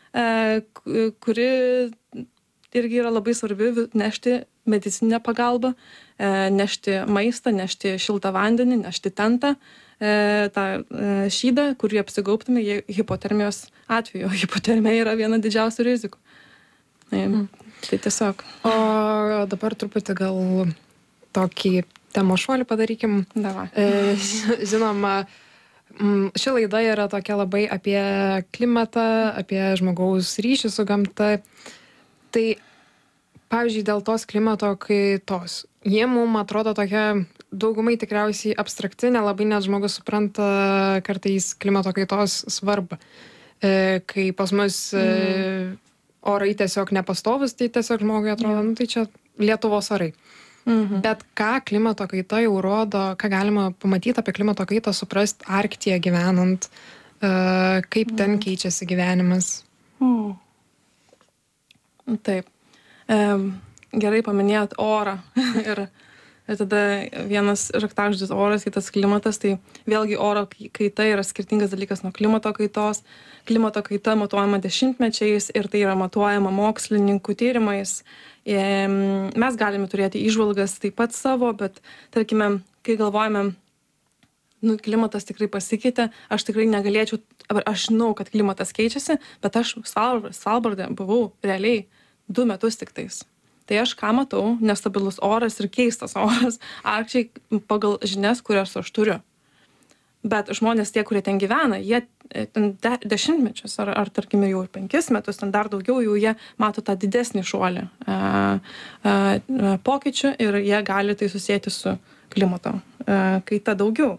kuri irgi yra labai svarbi nešti medicininę pagalbą, nešti maistą, nešti šiltą vandenį, nešti tentą, tą šydą, kurį apsigaubtume hipotermijos atveju. Hipotermija yra viena didžiausių rizikų. Mm. Tai tiesiog. O dabar truputį gal tokį temo šuolį padarykim. Davai. E, žinoma, ši laida yra tokia labai apie klimatą, apie žmogaus ryšį su gamta. Tai, pavyzdžiui, dėl tos klimato kaitos. Jie mums atrodo tokia daugumai tikriausiai abstrakti, nelabai net žmogus supranta kartais klimato kaitos svarbą. E, kai pas mus e, orai tiesiog nepastovus, tai tiesiog žmogui atrodo, nu tai čia Lietuvos orai. Mhm. Bet ką klimato kaita jau rodo, ką galima pamatyti apie klimato kaitą, suprast Arktyje gyvenant, e, kaip ten keičiasi gyvenimas. Mm. Taip. E, gerai paminėjot orą. ir, ir tada vienas raktažodis oras, kitas klimatas. Tai vėlgi oro kaita yra skirtingas dalykas nuo klimato kaitos. Klimato kaita matuojama dešimtmečiais ir tai yra matuojama mokslininkų tyrimais. E, mes galime turėti įžvalgas taip pat savo, bet tarkime, kai galvojame, nu, klimatas tikrai pasikeitė, aš tikrai negalėčiau, aš žinau, kad klimatas keičiasi, bet aš Svalbardė buvau realiai du metus tik tais. Tai aš ką matau, nestabilus oras ir keistas oras, Arkčiai pagal žinias, kurias aš turiu. Bet žmonės tie, kurie ten gyvena, jie ten de, dešimtmečius, ar, ar tarkime jau ir penkis metus, ten dar daugiau, jau jie mato tą didesnį šuolį e, e, pokyčių ir jie gali tai susėti su klimato e, kaita daugiau.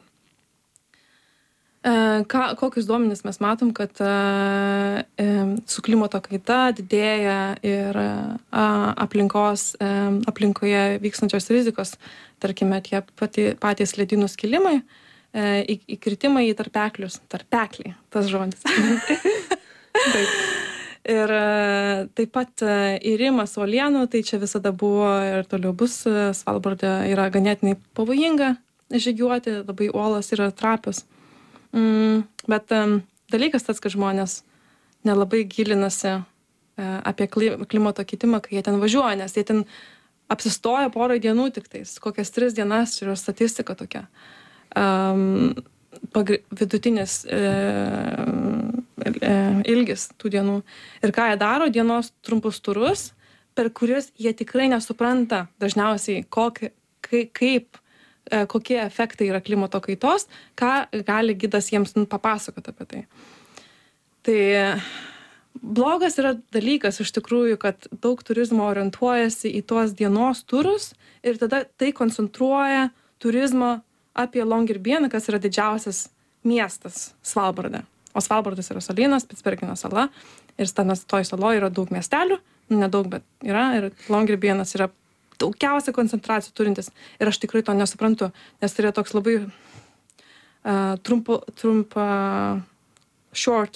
Ką, kokius duomenis mes matom, kad a, e, su klimato kaita didėja ir a, aplinkos, a, aplinkoje vykstančios rizikos, tarkime, tie pati, patys ledynų skilimai, a, į, įkritimai į tarpeklius, tarpekliai, tas žodis. Taip. Ir a, taip pat a, įrimas uolienų, tai čia visada buvo ir toliau bus, Svalbardė yra ganėtinai pavojinga žygiuoti, labai uolos yra trapios. Mm, bet um, dalykas tas, kad žmonės nelabai gilinasi uh, apie klimato kitimą, kai jie ten važiuoja, nes jie ten apsistoja porą dienų tik tais, kokias tris dienas, čia yra statistika tokia. Um, pagri, vidutinis e, e, ilgis tų dienų. Ir ką jie daro, dienos trumpus turus, per kuriuos jie tikrai nesupranta dažniausiai, kokį, kai, kaip kokie efektai yra klimato kaitos, ką gali gidas jiems papasakoti apie tai. Tai blogas yra dalykas iš tikrųjų, kad daug turizmo orientuojasi į tuos dienos turus ir tada tai koncentruoja turizmo apie Longyearbyen, kas yra didžiausias miestas Svalbarde. O Svalbardas yra salynas, Spitsbergeno sala ir toj saloje yra daug miestelių, nedaug, bet yra, ir Longyearbyenas yra daugiausia koncentracijų turintis. Ir aš tikrai to nesuprantu, nes tai yra toks labai uh, trumpa, trumpa, short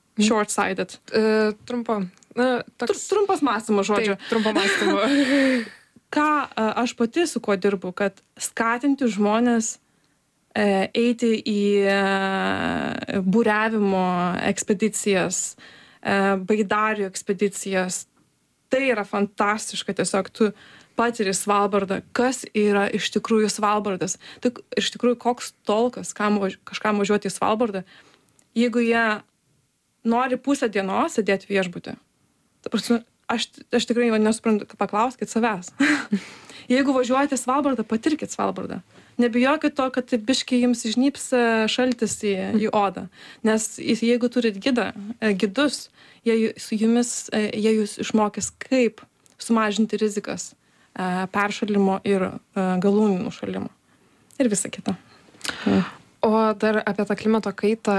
short-sighted. Uh, trumpo. Na, toks... Trumpas mąstymo žodžio. Taip, trumpo mąstymo. Ką aš pati su kuo dirbu, kad skatinti žmonės eiti į būriavimo ekspedicijas, baidarių ekspedicijas. Tai yra fantastiška, tiesiog tu patiri Svalbardą, kas yra iš tikrųjų Svalbardas. Tai iš tikrųjų koks tolkas, kam, kažkam važiuoti į Svalbardą, jeigu jie nori pusę dienos sėdėti viešbutį. Ta prasme, aš, aš tikrai nesuprantu, paklauskit savęs. Jeigu važiuojate į Svalbardą, patirkit Svalbardą. Nebijokit to, kad biškai jums žnyps šaltis į, į odą. Nes jeigu turit gidą, gidus, jie su jumis, jie jūs išmokys, kaip sumažinti rizikas peršalimo ir galūnių nušalimo. Ir visa kita. O dar apie tą klimato kaitą,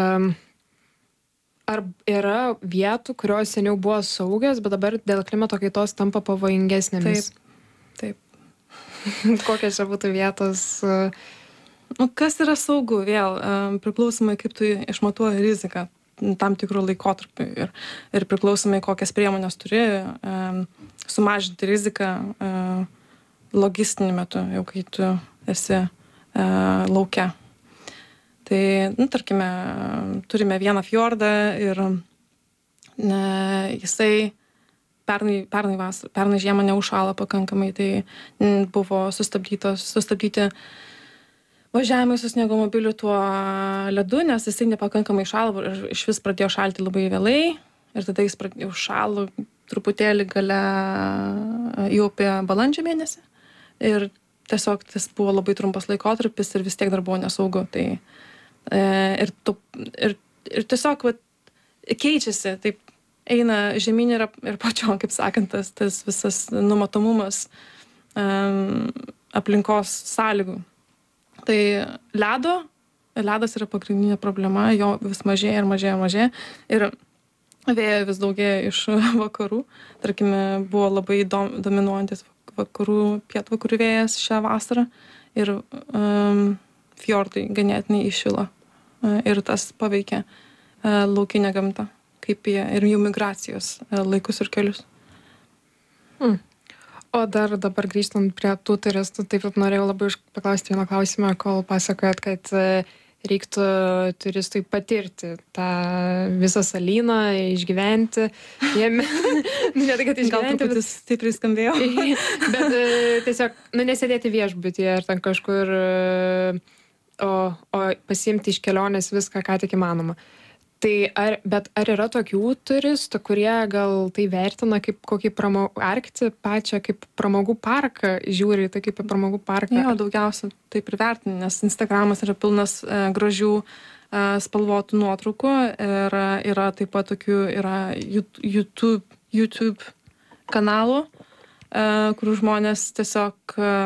ar yra vietų, kurios seniau buvo saugios, bet dabar dėl klimato kaitos tampa pavojingesnėmis? Taip. Taip. Kokios čia būtų vietos? Nu, kas yra saugu vėl, priklausomai kaip tu išmatuoji riziką tam tikrų laikotarpių ir, ir priklausomai kokias priemonės turi sumažinti riziką logistiniu metu, jau kai tu esi lauke. Tai, nu, tarkime, turime vieną fjordą ir ne, jisai Pernai, pernai, vas, pernai žiemą neužšalo pakankamai, tai buvo sustabdytos, sustabdyti važiavimai su sniegomobiliu tuo ledu, nes jisai nepakankamai šalo ir iš vis pradėjo šalti labai vėlai ir tada jis pradėjo šalo truputėlį gale jau apie balandžio mėnesį ir tiesiog tas buvo labai trumpas laikotarpis ir vis tiek dar buvo nesaugu. Tai, e, ir, tu, ir, ir tiesiog vat, keičiasi taip. Eina žemyn ir, ir pačiom, kaip sakant, tas, tas visas numatomumas um, aplinkos sąlygų. Tai ledo, ledas yra pagrindinė problema, jo vis mažėja ir mažėja, mažėja. Ir vėjo vis daugėja iš vakarų. Tarkime, buvo labai dom, dominuojantis vakarų, pietvakarių vėjas šią vasarą. Ir um, fjordai ganėtinai įšilo. Uh, ir tas paveikia uh, laukinę gamtą. Kaip jie ir jų migracijos laikus ir kelius. Hmm. O dar dabar grįžtant prie tų turistų, taip pat norėjau labai paklausti vieną klausimą, kol pasakojat, kad reiktų turistui patirti tą visą salyną, išgyventi. Jame, ne tai, kad išgyventi, bet stipriai skambėjo. Bet tiesiog, nu, nesėdėti viešbutyje ar ten kažkur, o, o pasiimti iš kelionės viską, ką tik įmanoma. Tai ar, bet ar yra tokių turistų, kurie gal tai vertina kaip kokį pramogų, Arktį pačią kaip pramogų parką, žiūri tai kaip pramogų parką? Jo, daugiausia taip ir vertina, nes Instagramas yra pilnas e, gražių e, spalvotų nuotraukų ir yra taip pat tokių yra YouTube, YouTube kanalų, e, kur žmonės tiesiog e,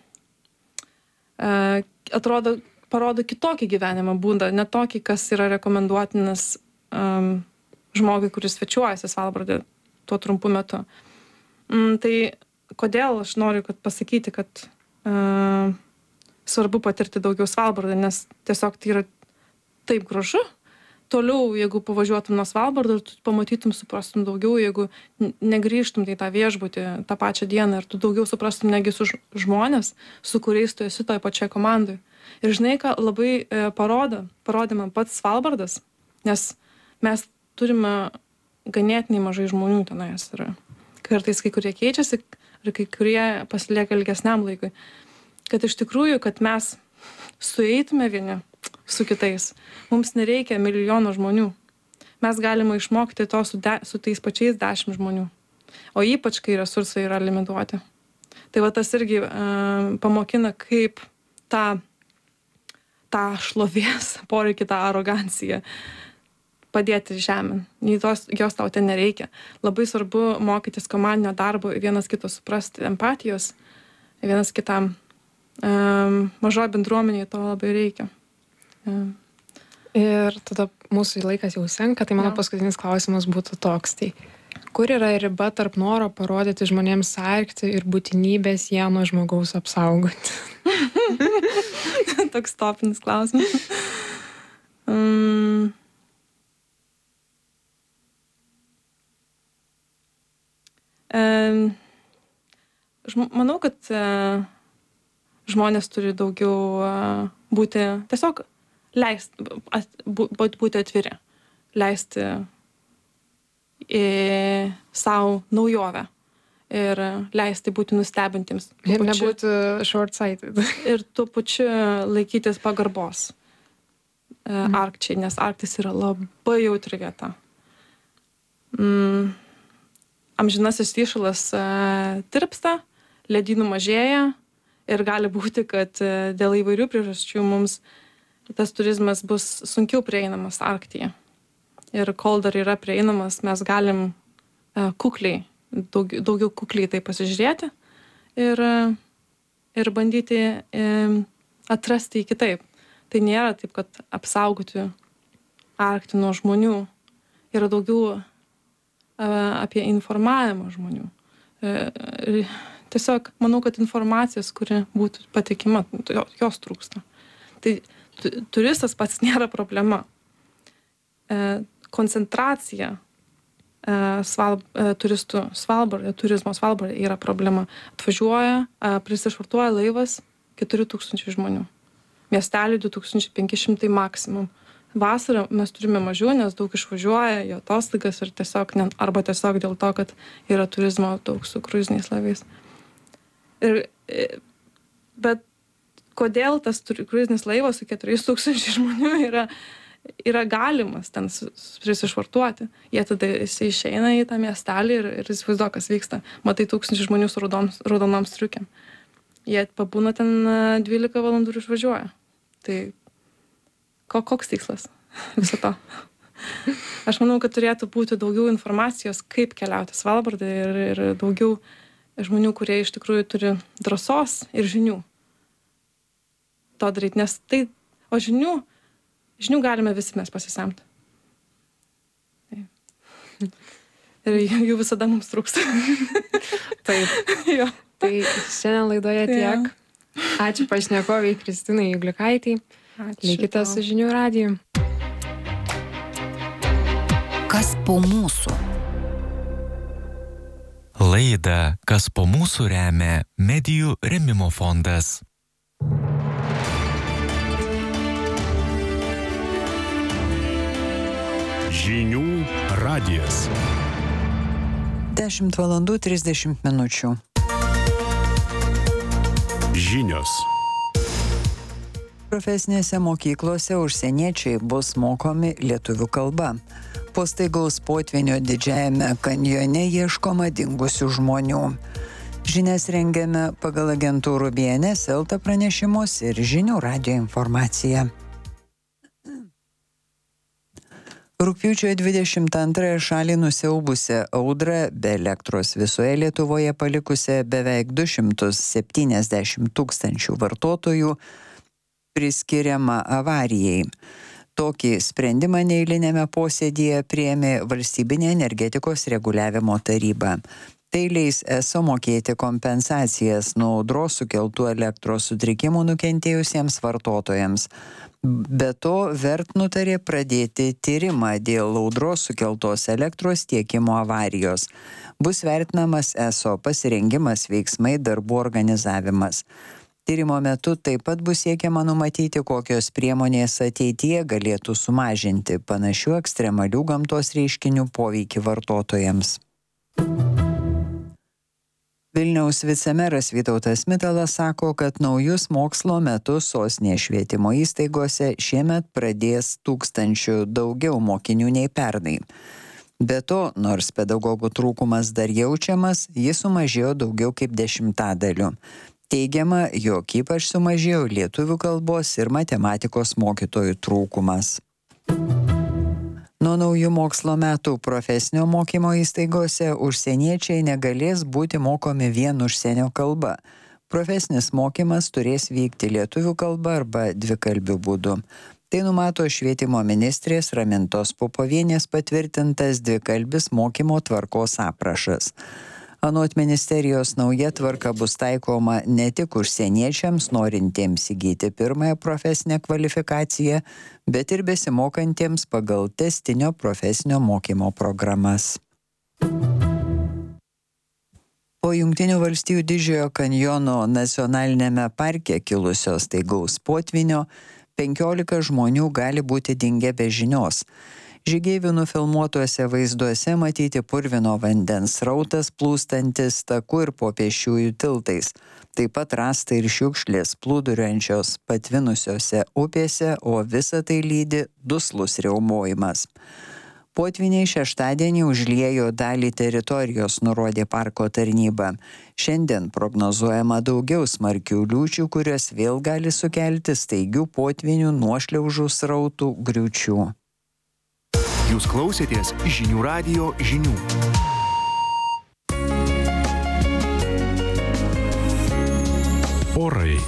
e, atrodo parodo kitokį gyvenimą būdą, ne tokį, kas yra rekomenduotinas um, žmogui, kuris svečiuojasi Svalbardė tuo trumpu metu. Mm, tai kodėl aš noriu kad pasakyti, kad uh, svarbu patirti daugiau Svalbardą, nes tiesiog tai yra taip gražu. Toliau, jeigu pavažiuotum nuo Svalbardo, tu pamatytum, suprastum daugiau, jeigu negrįžtum į tą viešbutį tą pačią dieną ir tu daugiau suprastum negi su žmonės, su kuriais tu esi toj pačioj komandai. Ir žinai, ką labai e, parodo, parodė man pats Svalbardas, nes mes turime ganėtinai mažai žmonių tenais. Ir kartais kai kurie keičiasi ir kai kurie pasilieka ilgesniam laikui. Kad iš tikrųjų, kad mes sueitume vieni su kitais, mums nereikia milijono žmonių. Mes galime išmokti to su, de, su tais pačiais dešimt žmonių. O ypač, kai resursai yra limituoti. Tai va tas irgi e, pamokina, kaip tą tą šlovės poreikį, tą aroganciją padėti žemėn. Tos, jos tau ten nereikia. Labai svarbu mokytis komandinio darbo, vienas kito suprasti, empatijos, vienas kitam. Um, mažoje bendruomenėje to labai reikia. Um. Ir tada mūsų laikas jau senka, tai mano ja. Paskutinis klausimas būtų toks. Tai kur yra riba tarp noro parodyti žmonėms Arktį ir būtinybės ją nuo žmogaus apsaugoti? Toks topinis klausimas. Um, Manau, kad žmonės turi daugiau būti, tiesiog leisti, būti atviri, leisti į savo naujovę ir leisti būti nustebintiems. Ir nebūti short-sighted. Ir tuo pačiu laikytis pagarbos mhm. Arkčiai, nes Arktis yra labai jautri vieta. Mm. Amžinasis įšalas tirpsta, ledynų mažėja ir gali būti, kad dėl įvairių priežasčių mums tas turizmas bus sunkiau prieinamas Arktyje. Ir kol dar yra prieinamas, mes galim kukliai, daug, daugiau kukliai tai pasižiūrėti ir, ir bandyti atrasti jį kitaip. Tai nėra taip, kad apsaugoti Arktį nuo žmonių. Yra daugiau apie informavimą žmonių. Tiesiog manau, kad informacijos, kuri būtų patikima, jos trūksta. Tai turistas pats nėra problema. Koncentracija sval, turistų Svalbardė, turizmo Svalbardė yra problema. Atvažiuoja, prisišvartuoja laivas keturi tūkstančiai žmonių. Miestelį du tūkstančiai penki šimtai maksimum. Vasarą mes turime mažiau, nes daug išvažiuoja į atostogas ir tiesiog, ne, arba tiesiog dėl to, kad yra turizmo daug su kruiziniais laivais. Ir, bet kodėl tas kruizinis laivas su keturiais tūkstančiai žmonių yra, yra galimas ten prisišvartuoti. Jie tada išeina į tą miestelį ir, ir įsivaizduoja, kas vyksta. Matai tūkstančiai žmonių su raudonom, raudonom striukėm. Jie pabūna ten dvylika valandų ir išvažiuoja. Tai Ko, koks tikslas viso to? Aš manau, kad turėtų būti daugiau informacijos, kaip keliauti Svalbardą ir, ir daugiau žmonių, kurie iš tikrųjų turi drąsos ir žinių to daryti, nes tai, o žinių, žinių galime visi mes pasisemti. Ir jų visada mums trūksta. Taip. Jo. Tai šiandien laidoje tiek. Ačiū pašnekoviai Kristinai Juglikaitei. Likite su Žinių radiju. Kas po mūsų? Laidą Kas po mūsų remia Medijų rėmimo fondas. Žinių radijas. dešimt valandų trisdešimt minučių. Žinios. Profesinėse mokyklose užsieniečiai bus mokomi lietuvių kalba. Po staigaus potvynio Didžiajame kanjone ieškoma dingusių žmonių. Žinias rengiame pagal agentūrų B N S, Elta pranešimus ir Žinių radijo informaciją. Rugpjūčio dvidešimt antrąją šalį nusiaubusią audrą be elektros visoje Lietuvoje palikusią beveik du šimtus septyniasdešimt tūkstančių vartotojų priskiriama avarijai. Tokį sprendimą neeilinėme posėdyje priėmė Valstybinė energetikos reguliavimo taryba. Tai leis eso mokėti kompensacijas nuo audros sukeltų elektros sutrikimų nukentėjusiems vartotojams. Be to, Vert nutarė pradėti tyrimą dėl audros sukeltos elektros tiekimo avarijos. Bus vertinamas eso pasirengimas, veiksmai, darbų organizavimas. Tyrimo metu taip pat bus siekiama numatyti, kokios priemonės ateityje galėtų sumažinti panašių ekstremalių gamtos reiškinių poveikį vartotojams. Vilniaus vicemeras Vytautas Mitalas sako, kad naujus mokslo metus sostinės švietimo įstaigose šiemet pradės tūkstančių daugiau mokinių nei pernai. Be to, nors pedagogų trūkumas dar jaučiamas, jis sumažėjo daugiau kaip dešimtadaliu. Teigiama, jog ypač sumažėjo lietuvių kalbos ir matematikos mokytojų trūkumas. Nuo naujų mokslo metų profesinio mokymo įstaigose užsieniečiai negalės būti mokomi vien užsienio kalba. Profesinis mokymas turės vykti lietuvių kalba arba dvikalbių būdu. Tai numato švietimo ministrės Ramintos Popovienės patvirtintas dvikalbis mokymo tvarkos aprašas. Anot ministerijos nauja tvarka bus taikoma ne tik užsieniečiams norintiems įgyti pirmąją profesinę kvalifikaciją, bet ir besimokantiems pagal testinio profesinio mokymo programas. Po Jungtinių valstijų Didžiojo kanjono nacionalinėme parke kilusio staigaus potvinio penkiolika žmonių gali būti dingę be žinios. Žygeivių nufilmuotuose vaizduose matyti purvino vandens srautas plūstantis taku ir po pėsčiųjų tiltais. Taip pat rasta ir šiukšlės plūduriuojančios patvinusiose upėse, o visa tai lydi duslus riaumojimas. Potviniai šeštadienį užliejo dalį teritorijos, nurodė parko tarnyba. Šiandien prognozuojama daugiau smarkių liūčių, kurios vėl gali sukelti staigių potvinių, nuošliaužų, srautų, griūčių. Jūs klausėtės žinių radijo žinių. Orai.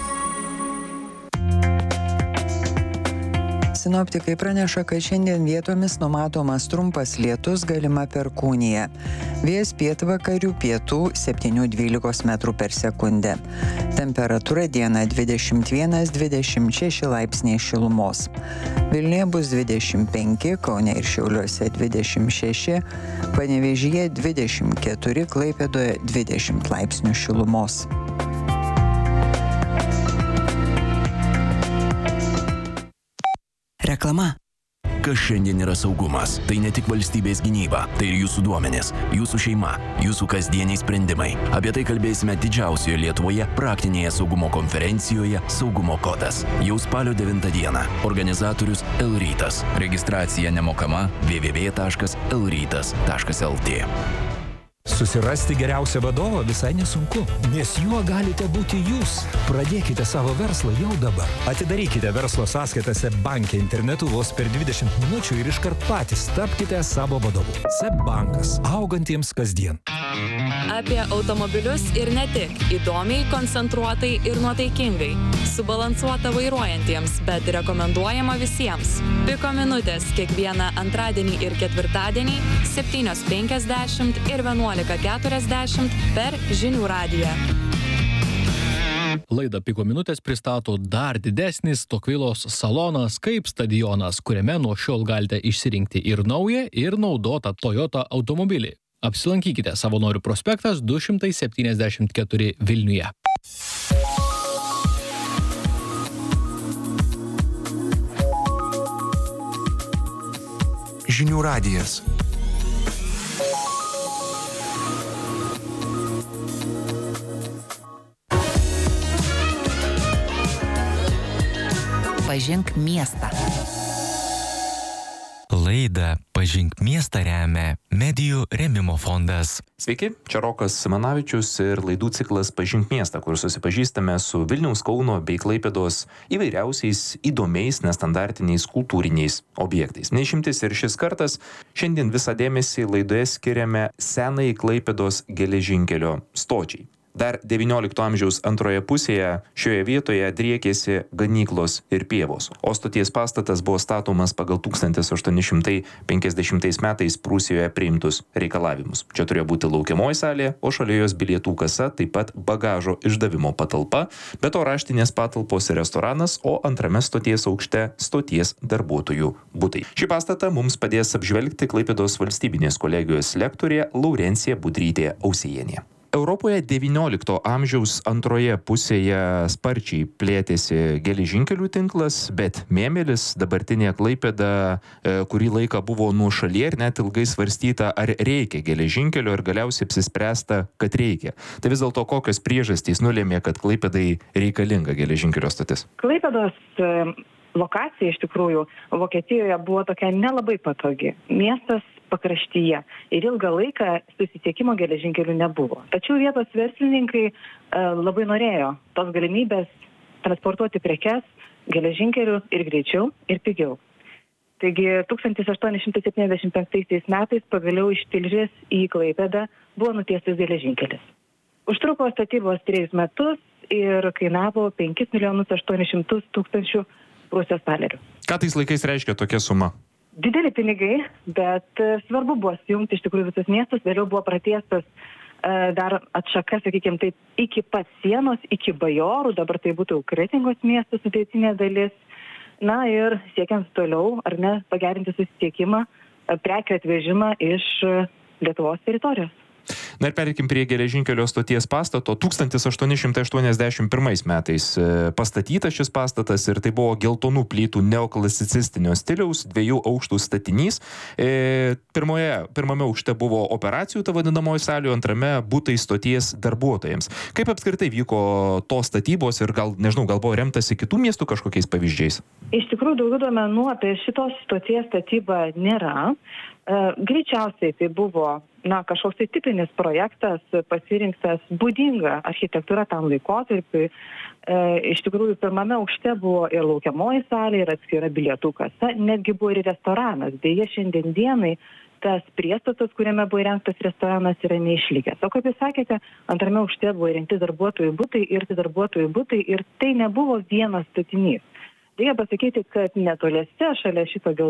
Sinoptikai praneša, kad šiandien vietomis numatomas trumpas lietus, galima perkūnija. Vėjas pietvakarių pietų septyni dvylika metrų per sekundę. Temperatūra dieną dvidešimt vienas dvidešimt šeši laipsniai šilumos. Vilniuje bus dvidešimt penki, Kaune ir Šiauliuose dvidešimt šeši, Panevėžyje dvidešimt keturi, Klaipėdoje dvidešimt laipsnių šilumos. Reklama. Kas šiandien yra saugumas? Tai ne tik valstybės gynyba, tai ir jūsų duomenys, jūsų šeima, jūsų kasdieniai sprendimai. Apie tai kalbėsime didžiausioje Lietuvoje praktinėje saugumo konferencijoje Saugumo kodas. Jau spalio devintą dieną. Organizatorius L-rytas. Registracija nemokama w w w taškas l rytas taškas l t. Susirasti geriausią vadovą visai nesunku, nes juo galite būti jūs. Pradėkite savo verslą jau dabar. Atidarykite verslo sąskaitą SEB banke internetu vos per dvidešimt minučių ir iškart patys tapkite savo vadovu. SEB bankas. Augantiems kasdien. Apie automobilius ir ne tik. Įdomiai, koncentruotai ir nuotaikingai. Subalansuota vairuojantiems, bet rekomenduojama visiems. Piko minutės kiekvieną antradienį ir ketvirtadienį septynios penkiasdešimt ir vienuolika keturiasdešimt per žinių radiją. Laidą Piko minutės pristato dar didesnis Tokvilos salonas kaip stadionas, kuriame nuo šiol galite išsirinkti ir naują, ir naudotą Toyota automobilį. Apsilankykite Savanorių prospektas du šimtai septyniasdešimt keturi Vilniuje. Žinių radijas. Pažink miestą. Laidą Pažink miestą remia Medijų rėmimo fondas. Sveiki, čia Rokas Simanavičius ir laidų ciklas Pažink miestą, kur susipažįstame su Vilniaus, Kauno bei Klaipėdos įvairiausiais įdomiais, nestandartiniais kultūriniais objektais. Neišimtis ir šis kartas, šiandien visą dėmesį laidoje skiriame senai Klaipėdos geležinkelio stočiai. Dar devyniolikto amžiaus antroje pusėje šioje vietoje driekėsi ganyklos ir pievos, o stoties pastatas buvo statomas pagal tūkstantis aštuoni šimtai penkiasdešimtais metais Prūsijoje priimtus reikalavimus. Čia turėjo būti laukiamoji salė, o šalia jos bilietų kasa, taip pat bagažo išdavimo patalpa, be to raštinės patalpos ir restoranas, o antrame stoties aukšte stoties darbuotojų butai. Šį pastatą mums padės apžvelgti Klaipėdos valstybinės kolegijos lektorė Laurencija Budrytė Ausijienė. Europoje devyniolikto amžiaus antroje pusėje sparčiai plėtėsi geležinkelių tinklas, bet Mėmelis, dabartinė Klaipėda, kurį laiką buvo nuošalyje ir net ilgai svarstyta, ar reikia geležinkelio, ir galiausiai apsispręsta, kad reikia. Tai vis dėlto kokios priežastys nulėmė, kad Klaipėdai reikalinga geležinkelio stotis? Klaipėdos lokacija iš tikrųjų Vokietijoje buvo tokia nelabai patogi. Miestas pakraštyje ir ilgą laiką susisiekimo geležinkelių nebuvo. Tačiau vietos verslininkai e, labai norėjo tos galimybės transportuoti prekes geležinkeliu ir greičiau ir pigiau. Taigi tūkstantis aštuoni šimtai septyniasdešimt penktaisiais metais pagaliau iš Tilžės į Klaipėdą buvo nutiestas geležinkelis. Užtruko statybos trejus metus ir kainavo penkis milijonus aštuonis šimtus tūkstančių Prūsijos talerių. Ką tais laikais reiškia tokia suma? Dideli pinigai, bet svarbu buvo sujungti iš tikrųjų visus miestus, vėliau buvo pratiestas uh, dar atšaka, sakykime taip, iki pat sienos, iki Bajorų, dabar tai būtų Kretingos miestų sudėtinė dalis. Na ir siekiant toliau, ar ne, pagerinti susisiekimą, uh, prekių atvežimą iš uh, Lietuvos teritorijos. Na ir pereikim prie geležinkelio stoties pastato. tūkstantis aštuoni šimtai aštuoniasdešimt pirmais metais pastatytas šis pastatas ir tai buvo geltonų plytų neoklasicistinio stiliaus dviejų aukštų statinys. Pirmoje, pirmame aukšte buvo operacijų, ta vadinamoji salė, antrame butai stoties darbuotojams. Kaip apskritai vyko tos statybos ir gal, nežinau, gal buvo remtasi kitų miestų kažkokiais pavyzdžiais? Iš tikrųjų, daugiau duomenų apie šitos stoties statybą nėra. Greičiausiai tai buvo na, kažkoks tai tipinis projektas, pasirinktas būdinga architektūra tam laikotarpiui. E, iš tikrųjų, pirmame aukšte buvo ir laukiamoji salė, ir atskira bilietų kasa, netgi buvo ir restoranas. Beje, šiandien dienai tas priestatas, kuriame buvo įrengtas restoranas, yra neišlikęs. O kaip jūs sakėte, antrame aukšte buvo įrengti darbuotojų butai ir darbuotojų butai, ir tai nebuvo vienas statinys. Reikia pasakyti, kad netoliese šalia šito